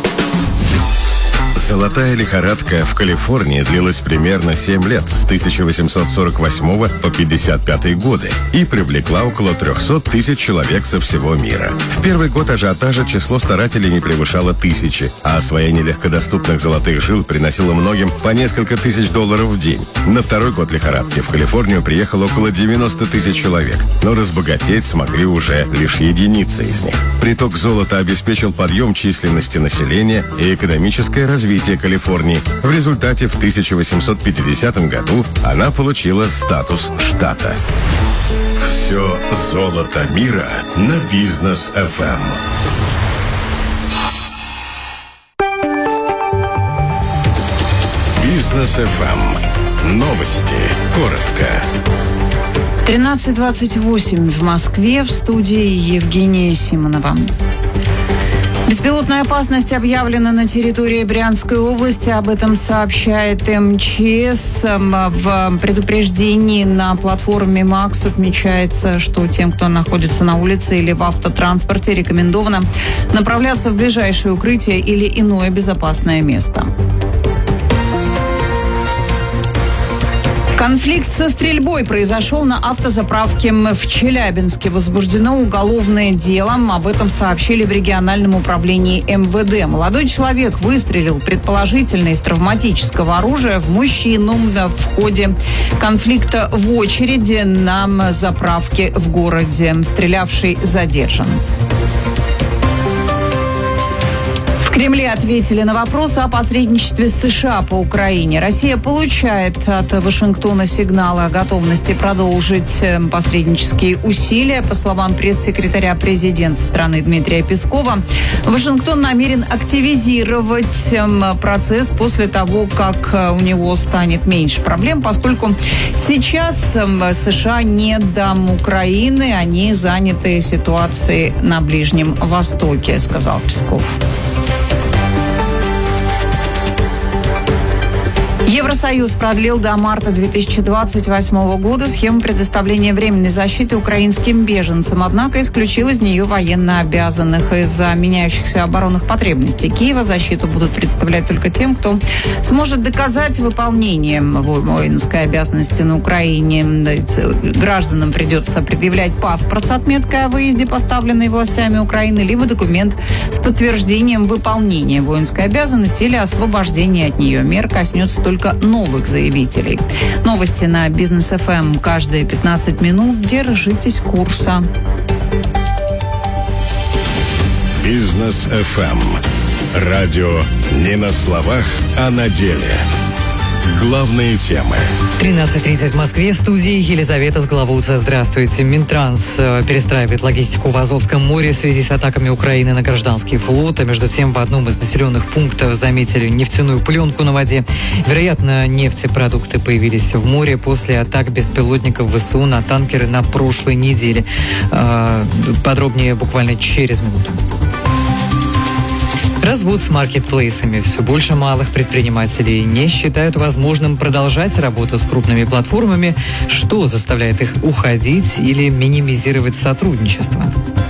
Speaker 2: Золотая лихорадка в Калифорнии длилась примерно семь лет, с тысяча восемьсот сорок восьмого по пятьдесят пятый годы, и привлекла около триста тысяч человек со всего мира. В первый год ажиотажа число старателей не превышало тысячи, а освоение легкодоступных золотых жил приносило многим по несколько тысяч долларов в день. На второй год лихорадки в Калифорнию приехало около девяносто тысяч человек, но разбогатеть смогли уже лишь единицы из них. Приток золота обеспечил подъем численности населения и экономическое развитие Калифорнии. В результате в тысяча восемьсот пятидесятом году она получила статус штата. Все золото мира на Бизнес эф эм. Бизнес эф эм. Новости. Коротко.
Speaker 7: тринадцать двадцать восемь в Москве. В студии Евгения Симонова. Беспилотная опасность объявлена на территории Брянской области. Об этом сообщает эм че эс. В предупреждении на платформе МАКС отмечается, что тем, кто находится на улице или в автотранспорте, рекомендовано направляться в ближайшее укрытие или иное безопасное место. Конфликт со стрельбой произошел на автозаправке в Челябинске. Возбуждено уголовное дело. Об этом сообщили в региональном управлении эм вэ дэ. Молодой человек выстрелил предположительно из травматического оружия в мужчину в ходе конфликта в очереди на заправке в городе. Стрелявший задержан. В Кремле ответили на вопрос о посредничестве США по Украине. Россия получает от Вашингтона сигналы о готовности продолжить посреднические усилия. По словам пресс-секретаря президента страны Дмитрия Пескова, Вашингтон намерен активизировать процесс после того, как у него станет меньше проблем, поскольку сейчас США не дам Украины, они заняты ситуацией на Ближнем Востоке, сказал Песков. Евросоюз Евросоюз продлил до марта две тысячи двадцать восьмого года схему предоставления временной защиты украинским беженцам, однако исключил из нее военнообязанных. Из-за меняющихся оборонных потребностей Киева защиту будут представлять только тем, кто сможет доказать выполнение воинской обязанности на Украине. Гражданам придется предъявлять паспорт с отметкой о выезде, поставленный властями Украины, либо документ с подтверждением выполнения воинской обязанности или освобождения от нее. Мер коснется только новых заявителей. Новости на Бизнес эф эм каждые пятнадцать минут. Держитесь курса.
Speaker 2: Бизнес эф эм. Радио не на словах, а на деле. Главные темы.
Speaker 8: тринадцать тридцать в Москве. В студии Елизавета Сглавуца. Здравствуйте. Минтранс перестраивает логистику в Азовском море в связи с атаками Украины на гражданский флот. А между тем, в одном из населенных пунктов заметили нефтяную пленку на воде. Вероятно, нефтепродукты появились в море после атак беспилотников вэ эс у на танкеры на прошлой неделе. Подробнее буквально через минуту. Развод с маркетплейсами. Все больше малых предпринимателей не считают возможным продолжать работу с крупными платформами, что заставляет их уходить или минимизировать сотрудничество.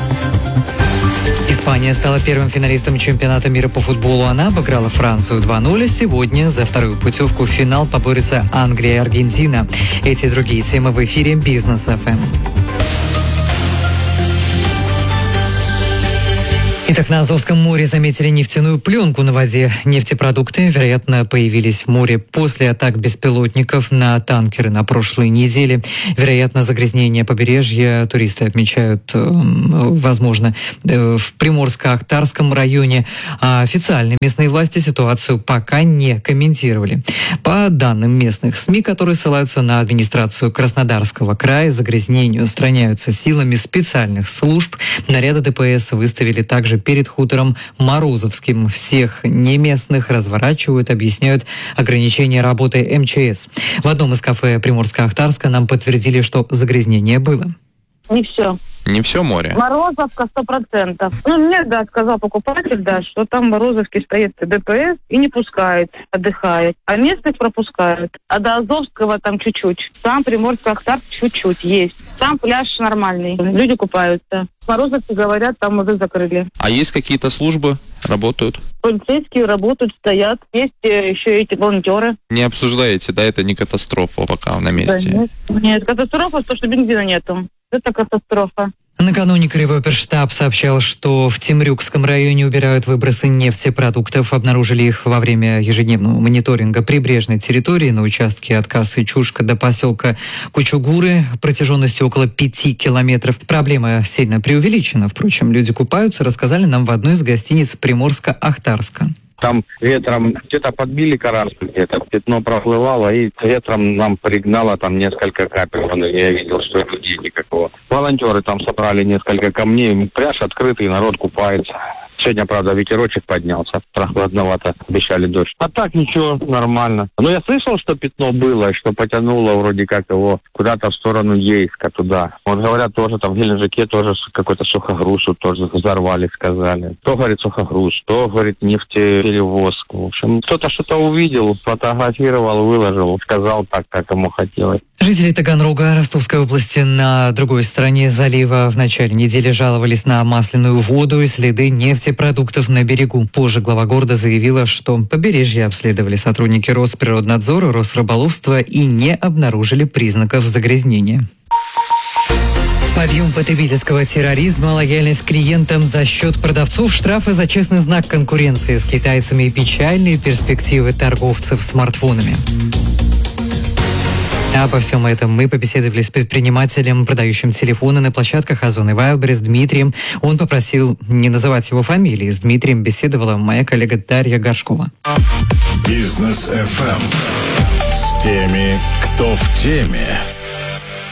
Speaker 8: Испания стала первым финалистом чемпионата мира по футболу. Она обыграла Францию два ноль. Сегодня за вторую путевку в финал поборются Англия и Аргентина. Эти и другие темы в эфире Бизнес эф эм. Итак, на Азовском море заметили нефтяную пленку на воде. Нефтепродукты, вероятно, появились в море после атак беспилотников на танкеры на прошлой неделе. Вероятно, загрязнение побережья туристы отмечают, возможно, в Приморско-Ахтарском районе. А официальные местные власти ситуацию пока не комментировали. По данным местных СМИ, которые ссылаются на администрацию Краснодарского края, загрязнения устраняются силами специальных служб. Наряды дэ пэ эс выставили также перед хутором Морозовским. Всех неместных разворачивают, объясняют ограничения работы эм че эс. В одном из кафе Приморско-Ахтарска нам подтвердили, что загрязнение было.
Speaker 1: Не все.
Speaker 3: Не все море?
Speaker 1: Морозовка сто процентов. Ну, мне, да, сказал покупатель, да, что там в Морозовке стоит дэ пэ эс и не пускает, отдыхает. А местных пропускают. А до Азовского там чуть-чуть. Там Приморско-Ахтарск чуть-чуть есть. Там пляж нормальный. Люди купаются. В Морозовке, говорят, там уже закрыли.
Speaker 3: А есть какие-то службы? Работают?
Speaker 1: Полицейские работают, стоят. Есть еще эти волонтеры.
Speaker 3: Не обсуждаете, да? Это не катастрофа пока на месте?
Speaker 1: Да, нет. нет, катастрофа, то, что бензина нету. Это катастрофа.
Speaker 8: Накануне Краевой оперштаб сообщал, что в Темрюкском районе убирают выбросы нефтепродуктов. Обнаружили их во время ежедневного мониторинга прибрежной территории на участке от Касы-Чушка до поселка Кучугуры протяженностью около пяти километров. Проблема сильно преувеличена. Впрочем, люди купаются, рассказали нам в одной из гостиниц Приморска-Ахтарска.
Speaker 23: Там ветром где-то подбили корабль, где-то пятно проплывало, и ветром нам пригнало там несколько капель. Я видел, что людей никакого. Волонтеры там собрали несколько камней. Пляж открытый, народ купается. Сегодня, правда, ветерочек поднялся, прохладновато, обещали дождь. А так ничего, нормально. Но я слышал, что пятно было, что потянуло вроде как его куда-то в сторону Ейска, туда. Вот говорят, тоже там в Геленджике тоже какой-то сухогруз тоже взорвали, сказали. То, говорит, сухогруз, то, говорит, нефтеперевозку. В общем, кто-то что-то увидел, фотографировал, выложил, сказал так, как ему хотелось.
Speaker 8: Жители Таганрога, Ростовской области, на другой стороне залива в начале недели жаловались на масляную воду и следы нефтепродуктов на берегу. Позже глава города заявила, что побережье обследовали сотрудники Росприроднадзора, Росрыболовства и не обнаружили признаков загрязнения. Подъем потребительского терроризма, лояльность клиентам за счет продавцов, штрафы за честный знак конкуренции с китайцами и печальные перспективы торговцев смартфонами. Обо всем этом мы побеседовали с предпринимателем, продающим телефоны на площадках Озон и Вайлдберрис Дмитрием. Он попросил не называть его фамилии. С Дмитрием беседовала моя коллега Дарья Горшкова.
Speaker 2: Бизнес эф эм. С теми, кто в теме.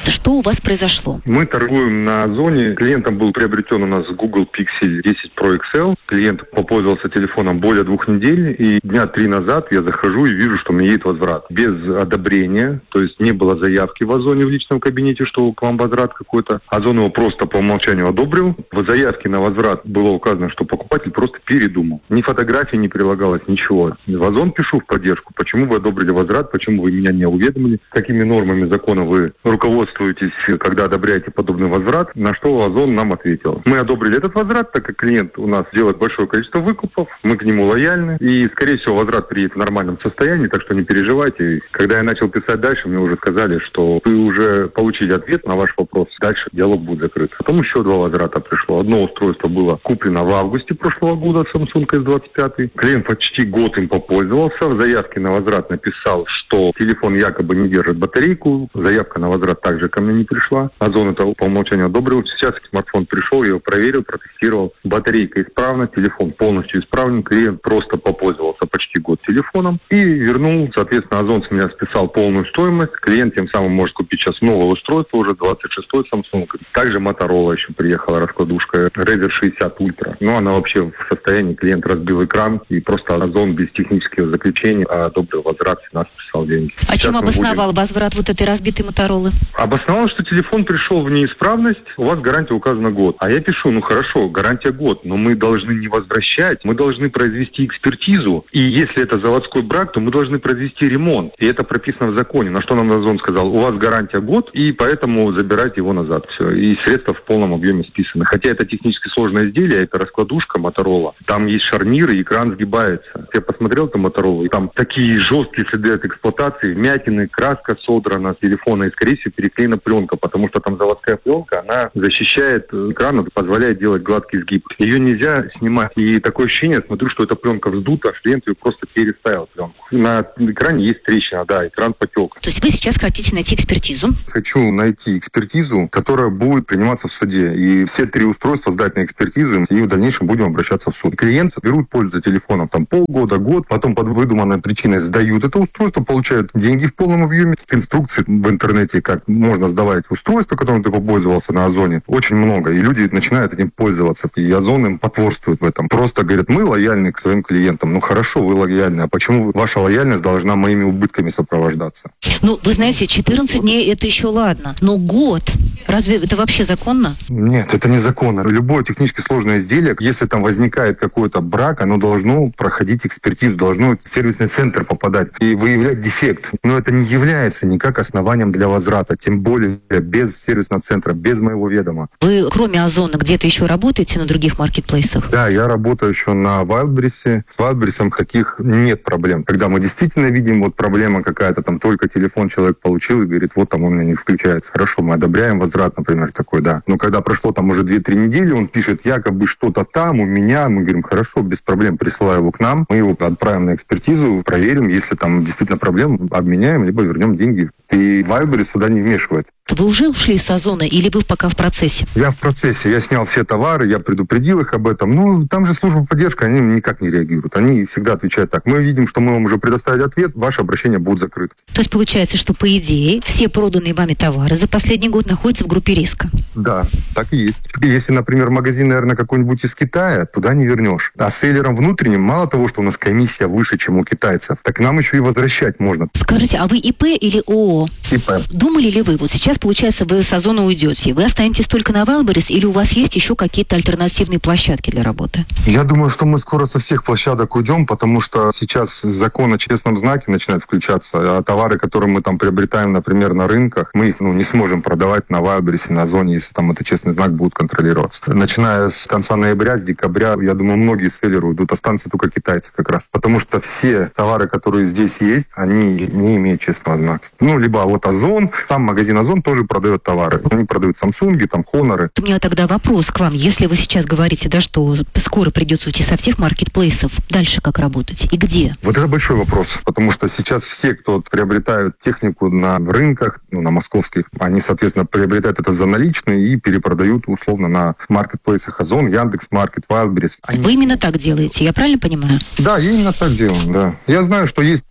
Speaker 4: Что у вас произошло?
Speaker 5: Мы торгуем на Озоне. Клиентом был приобретен у нас Google Pixel десять Pro икс эл. Клиент попользовался телефоном более двух недель, и дня три назад я захожу и вижу, что у меня едет возврат. Без одобрения, то есть не было заявки в Озоне в личном кабинете, что к вам возврат какой-то. Озон его просто по умолчанию одобрил. В заявке на возврат было указано, что покупатель просто передумал. Ни фотографии не прилагалось, ничего. В Озон пишу в поддержку. Почему вы одобрили возврат, почему вы меня не уведомили, какими нормами закона вы руководствуетесь, когда одобряете подобный возврат, на что Озон нам ответил. Мы одобрили этот возврат, так как клиент у нас делает большое количество выкупов, мы к нему лояльны, и, скорее всего, возврат приедет в нормальном состоянии, так что не переживайте. Когда я начал писать дальше, мне уже сказали, что вы уже получили ответ на ваш вопрос, дальше диалог будет закрыт. Потом еще два возврата пришло. Одно устройство было куплено в августе прошлого года, Samsung эс двадцать пять. Клиент почти год им попользовался, в заявке на возврат написал, что телефон якобы не держит батарейку, заявка на возврат также ко мне не пришла. Озон это по умолчанию одобрил. Сейчас смартфон пришел, я его проверил, протестировал. Батарейка исправна, телефон полностью исправен. Клиент просто попользовался почти год телефоном и вернул. Соответственно, Озон с меня списал полную стоимость. Клиент тем самым может купить сейчас новое устройство, уже двадцать шестой Samsung. Также Motorola еще приехала, раскладушка Razer шестьдесят Ultra. Но она вообще в состоянии, клиент разбил экран, и просто Озон без технического заключения одобрил возврат, нас списал деньги.
Speaker 4: А
Speaker 5: Сейчас
Speaker 4: чем обосновал
Speaker 5: будем...
Speaker 4: возврат вот этой разбитой Моторолы?
Speaker 5: Обосновал, что телефон пришел в неисправность, у вас гарантия указана год. А я пишу, ну хорошо, гарантия год, но мы должны не возвращать, мы должны произвести экспертизу. И если это заводской брак, то мы должны произвести ремонт. И это прописано в законе. На что нам Озон сказал, у вас гарантия год, и поэтому забирайте его назад. Все. И средства в полном объеме списаны. Хотя это технически сложное изделие, это раскладушка Motorola. Там есть шарниры, экран сгибается. Я посмотрел там Motorola, и там такие жесткие следы от эксплуатации, вмятины, краска содрана с телефона, и, скорее всего, переклеена пленка, потому что там заводская пленка, она защищает экран, позволяет делать гладкий сгиб. Ее нельзя снимать. И такое ощущение, смотрю, что эта пленка вздута, клиент ее просто переставил пленку. На экране есть трещина, да, экран потек.
Speaker 4: То есть вы сейчас хотите найти экспертизу?
Speaker 5: Хочу найти экспертизу, которая будет приниматься в суде. И все три устройства сдать на экспертизу, и в дальнейшем будем обращаться в суд. Клиенты берут пользу за телефоном там полгода, год, потом под выдуманной причиной сдают это устройство, получают деньги в полном объеме. Инструкций в интернете, как можно сдавать устройство, которым ты попользовался на Озоне, очень много. И люди начинают этим пользоваться. И Озон им потворствует в этом. Просто говорят, мы лояльны к своим клиентам. Ну хорошо, вы лояльны. А почему ваша лояльность должна моими убытками сопровождаться?
Speaker 4: Ну, вы знаете, четырнадцать дней это еще ладно. Но год, разве это вообще законно?
Speaker 5: Нет, это незаконно. Любое технически сложное изделие, если там возникает какой-то брак, оно должно проходить экспертизу, должно в сервисный центр попадать и выявлять дефект. Но это не является никак основанием для возврата, тем более без сервисного центра, без моего ведома.
Speaker 4: Вы, кроме Озона, где-то еще работаете на других маркетплейсах?
Speaker 5: Да, я работаю еще на Wildberries. С Wildberries каких нет проблем. Когда мы действительно видим, вот проблема какая-то, там только телефон человек получил и говорит, вот там он у меня не включается. Хорошо, мы одобряем возврат, например, такой, да. Но когда прошло там уже две-три недели, он пишет, якобы что-то там у меня, мы говорим, хорошо, без проблем, присылай его к нам, мы его отправим на экспертизу, проверим, если там действительно проблема, обменяем, либо вернем деньги. И Wildberries сюда не вмешивается.
Speaker 4: Вы уже ушли с Озона или вы пока в процессе?
Speaker 5: Я в процессе. Я снял все товары, я предупредил их об этом. Ну, там же служба поддержки, они никак не реагируют. Они всегда отвечают так. Мы видим, что мы вам уже предоставили ответ, ваше обращение будет закрыто.
Speaker 4: То есть получается, что по идее все проданные вами товары за последний год находятся в группе риска?
Speaker 5: Да, так и есть. Если, например, магазин, наверное, какой-нибудь из Китая, туда не вернешь. А селлерам внутренним, мало того, что у нас комиссия выше, чем у китайцев, так нам еще и возвращать можно.
Speaker 4: Скажите, а вы ИП или ООО?
Speaker 5: ИП.
Speaker 4: Думали ли вы, вот сейчас, получается, вы с Озона уйдете, вы останетесь только на Wildberries или у вас есть еще какие-то альтернативные площадки для работы?
Speaker 5: Я думаю, что мы скоро со всех площадок уйдем, потому что сейчас закон о честном знаке начинает включаться, а товары, которые мы там приобретаем, например, на рынках, мы их ну, не сможем продавать на Wildberries, на Озоне, если там этот честный знак будет контролироваться. Начиная с конца ноября, с декабря, я думаю, многие селлеры уйдут, останутся только китайцы как раз, потому что все товары, которые здесь есть, они не имеют честного знака. Ну, либо вот Озон, сам магазин Озон тоже продает товары. Они продают Samsung, там, Honor.
Speaker 4: У меня тогда вопрос к вам. Если вы сейчас говорите, да, что скоро придется уйти со всех маркетплейсов, дальше как работать и где?
Speaker 5: Вот это большой вопрос, потому что сейчас все, кто приобретают технику на рынках, ну, на московских, они, соответственно, приобретают это за наличные и перепродают условно на маркетплейсах Озон, Яндекс.Маркет, Wildberries. Они...
Speaker 4: Вы именно так делаете, я правильно понимаю?
Speaker 5: Да, я именно так делаю, да. Я знаю, что есть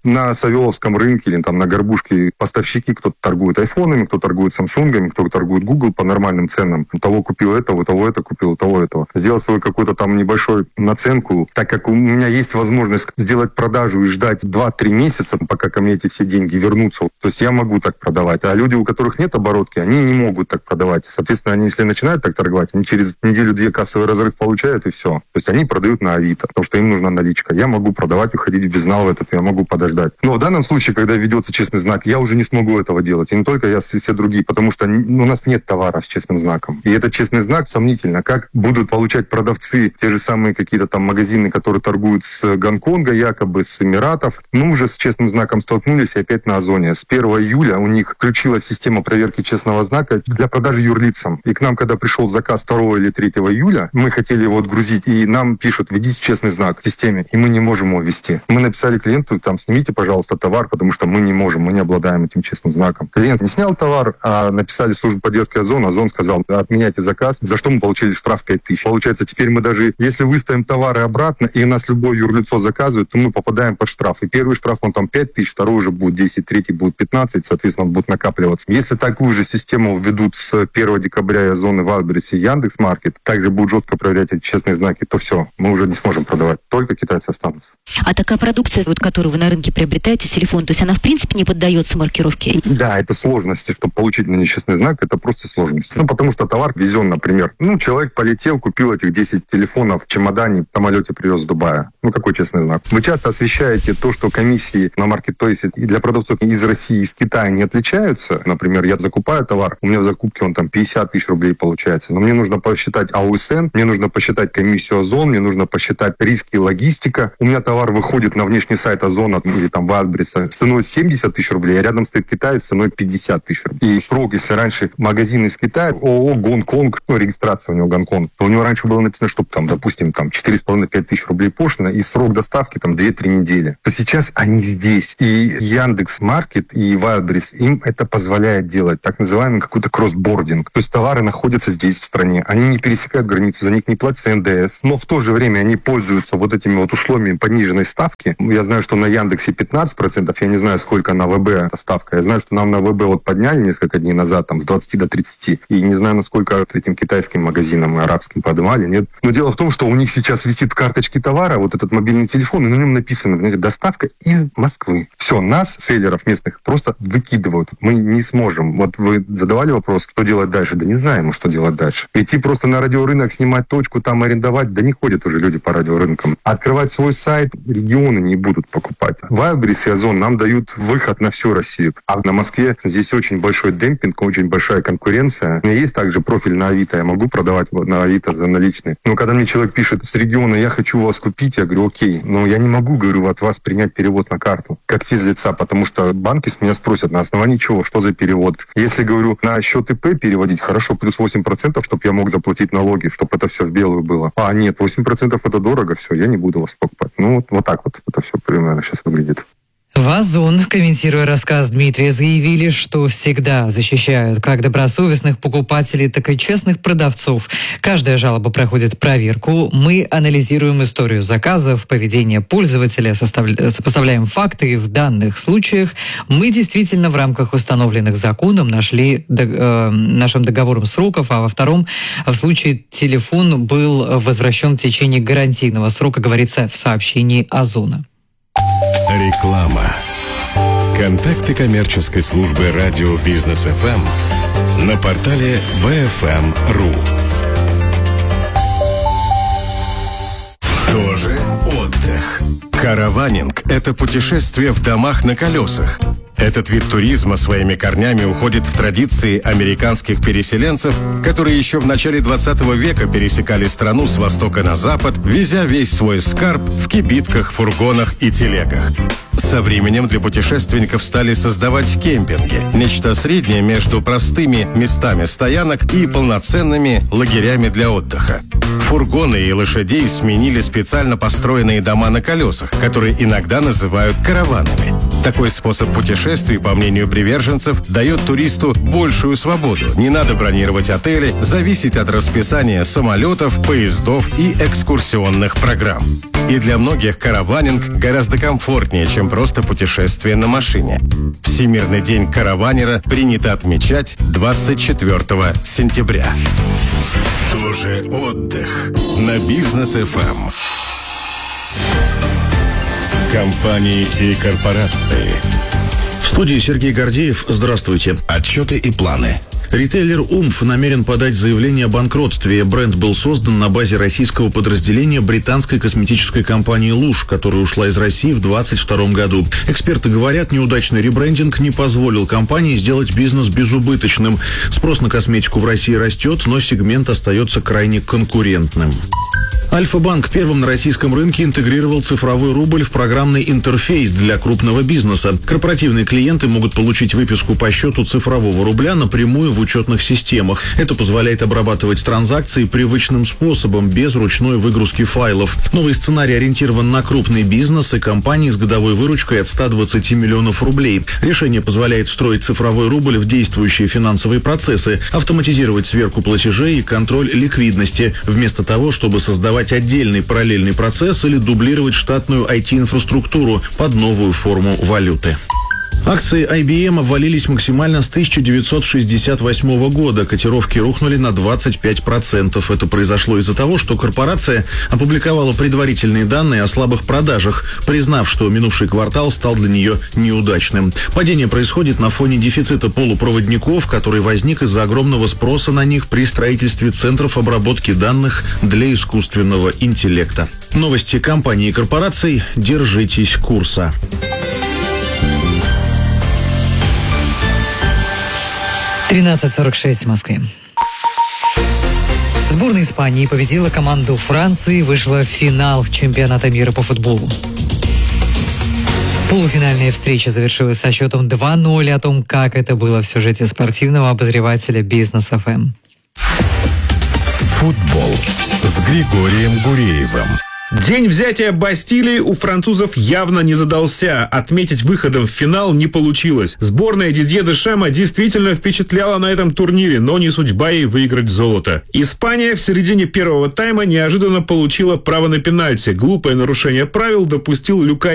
Speaker 5: на Савеловском рынке или там на Горбушке поставщики, кто-то торгует айфонами, кто торгует самсунгами, кто торгует Google по нормальным ценам. У того купил это, у того это купил, у того этого. Сделал свою какую-то там небольшую наценку, так как у меня есть возможность сделать продажу и ждать два-три месяца, пока ко мне эти все деньги вернутся. То есть я могу так продавать. А люди, у которых нет оборотки, они не могут так продавать. Соответственно, они, если начинают так торговать, они через неделю-две кассовый разрыв получают, и все. То есть они продают на Авито, потому что им нужна наличка. Я могу продавать, уходить в безнал в этот, я могу подождать. Но в данном случае, когда ведется честный знак, я уже не смогу этого делать. И не только я, и все другие, потому что у нас нет товара с честным знаком. И этот честный знак сомнительно. Как будут получать продавцы те же самые какие-то там магазины, которые торгуют с Гонконга, якобы с Эмиратов. Мы уже с честным знаком столкнулись и опять на Озоне. С первого июля у них включилась система проверки честного знака для продажи юрлицам. И к нам, когда пришел заказ второго или третьего июля, мы хотели его отгрузить, и нам пишут: введите честный знак в системе, и мы не можем его ввести. Мы написали клиенту: там, снимите, пожалуйста, товар, потому что мы не можем, мы не обладаем этим честным знаком. Клиент не снял товар, а написали в службу поддержки Озон. Озон сказал: отменяйте заказ, за что мы получили штраф пять тысяч. Получается, теперь мы даже, если выставим товары обратно, и у нас любое юрлицо заказывает, то мы попадаем под штраф. И первый штраф, он там пять тысяч, второй уже будет десять, третий будет пятнадцать, соответственно, он будет накапливаться. Если такую же систему введут с первого декабря и Озон, и Wildberries, и Яндекс.Маркет, также будут жестко проверять эти честные знаки, то все, мы уже не сможем продавать. Только китайцы останутся.
Speaker 4: А такая продукция, вот, которую вы на рынке приобретаете, телефон, то есть она в принципе не поддается маркировке?
Speaker 5: Да, это сложности, чтобы получить на ней честный знак, это просто сложности. Ну, потому что товар везен, например. Ну, человек полетел, купил этих десять телефонов в чемодане, в самолете привез с Дубая. Ну, какой честный знак? Вы часто освещаете то, что комиссии на маркетплейсе и для продавцов из России, из Китая не отличаются. Например, я закупаю товар, у меня в закупке он там пятьдесят тысяч рублей получается. Но мне нужно посчитать АУСН, мне нужно посчитать комиссию Озон, мне нужно посчитать риски логистика. У меня товар выходит на внешний сайт Озона или там Wildberries с ценой семьдесят тысяч рублей, а рядом стоит Китай с ценой пятьдесят тысяч рублей. И срок, если раньше магазин из Китая, ООО Гонконг, ну, регистрация у него Гонконг, то у него раньше было написано, что там, допустим, там четыре с половиной - пять тысяч рублей пошлина, и срок доставки там две-три недели. То сейчас они здесь. И Яндекс.Маркет, и Wildberries, им это позволяет делать, так называемый какой-то кроссбординг. То есть товары находятся здесь, в стране. Они не пересекают границы, за них не платится эн дэ эс. Но в то же время они пользуются вот этими вот условиями пониженной ставки. Я знаю, что на Яндексе пятнадцать процентов, я не знаю, сколько на вэ бэ эта ставка. Я знаю, что нам на вэ бэ вот подняли несколько дней назад, там, с двадцати до тридцати. И не знаю, насколько этим китайским магазинам и арабским поднимали, нет. Но дело в том, что у них сейчас висит в карточке товара вот этот мобильный телефон, и на нем написано, знаете, доставка из Москвы. Все, нас, селлеров местных, просто выкидывают. Мы не сможем. Вот вы задавали вопрос, что делать дальше? Да не знаем, что делать дальше. Идти просто на радиорынок, снимать точку, там арендовать, да не ходят уже люди по радиорынкам. Открывать свой сайт регионы не будут покупать. Wildberries и Озон нам дают выход на всю Россию. А на Москве здесь очень большой демпинг, очень большая конкуренция. У меня есть также профиль на Авито, я могу продавать на Авито за наличные. Но когда мне человек пишет с региона: я хочу вас купить, я говорю: окей, но я не могу, говорю, от вас принять перевод на карту, как физлица, потому что банки с меня спросят, на основании чего, что за перевод. Если, говорю, на счет ИП переводить, хорошо, плюс восемь процентов, чтобы я мог заплатить налоги, чтобы это все в белую было. А нет, восемь процентов это дорого, все, я не буду вас покупать. Ну, вот, вот так вот это все примерно сейчас выглядит.
Speaker 8: В Озон, комментируя рассказ Дмитрия, заявили, что всегда защищают как добросовестных покупателей, так и честных продавцов. Каждая жалоба проходит проверку. Мы анализируем историю заказов, поведение пользователя, составля... сопоставляем факты. И в данных случаях мы действительно в рамках установленных законом нашли дог... э, нашим договором сроков, а во втором в случае телефон был возвращен в течение гарантийного срока, говорится в сообщении Озона.
Speaker 2: Реклама. Контакты коммерческой службы радио Бизнес эф эм на портале би эф эм точка ру. Тоже отдых. Караванинг – это путешествие в домах на колесах. Этот вид туризма своими корнями уходит в традиции американских переселенцев, которые еще в начале двадцатого века пересекали страну с востока на запад, везя весь свой скарб в кибитках, фургонах и телегах. Со временем для путешественников стали создавать кемпинги, нечто среднее между простыми местами стоянок и полноценными лагерями для отдыха. Фургоны и лошадей сменили специально построенные дома на колесах, которые иногда называют караванами. Такой способ путешествий, по мнению приверженцев, дает туристу большую свободу. Не надо бронировать отели, зависеть от расписания самолетов, поездов и экскурсионных программ. И для многих караванинг гораздо комфортнее, чем просто путешествие на машине. Всемирный день караванера принято отмечать двадцать четвёртого сентября. Тоже отдых на Бизнес эф эм. Компании и корпорации.
Speaker 20: В студии Сергей Гордеев. Здравствуйте.
Speaker 2: Отчеты и планы.
Speaker 20: Ритейлер «Умф» намерен подать заявление о банкротстве. Бренд был создан на базе российского подразделения британской косметической компании «Луж», которая ушла из России в двадцать втором году. Эксперты говорят, неудачный ребрендинг не позволил компании сделать бизнес безубыточным. Спрос на косметику в России растет, но сегмент остается крайне конкурентным. Альфа-банк первым на российском рынке интегрировал цифровой рубль в программный интерфейс для крупного бизнеса. Корпоративные клиенты могут получить выписку по счету цифрового рубля напрямую в учетных системах. Это позволяет обрабатывать транзакции привычным способом, без ручной выгрузки файлов. Новый сценарий ориентирован на крупный бизнес и компании с годовой выручкой от ста двадцати миллионов рублей. Решение позволяет встроить цифровой рубль в действующие финансовые процессы, автоматизировать сверку платежей и контроль ликвидности, вместо того, чтобы создавать отдельный параллельный процесс или дублировать штатную ай ти-инфраструктуру под новую форму валюты. Акции ай би эм обвалились максимально с тысяча девятьсот шестьдесят восьмого года. Котировки рухнули на двадцать пять процентов. Это произошло из-за того, что корпорация опубликовала предварительные данные о слабых продажах, признав, что минувший квартал стал для нее неудачным. Падение происходит на фоне дефицита полупроводников, который возник из-за огромного спроса на них при строительстве центров обработки данных для искусственного интеллекта. Новости компаний и корпораций. Держитесь курса.
Speaker 8: тринадцать сорок шесть в Москве. Сборная Испании победила команду Франции и вышла в финал чемпионата мира по футболу. Полуфинальная встреча завершилась со счетом два ноль. О том, как это было, в сюжете спортивного обозревателя Бизнес эф эм.
Speaker 2: Футбол с Григорием Гуреевым.
Speaker 6: День взятия Бастилии у французов явно не задался. Отметить выходом в финал не получилось. Сборная Дидье Дешама действительно впечатляла на этом турнире, но не судьба ей выиграть золото. Испания в середине первого тайма неожиданно получила право на пенальти. Глупое нарушение правил допустил Люка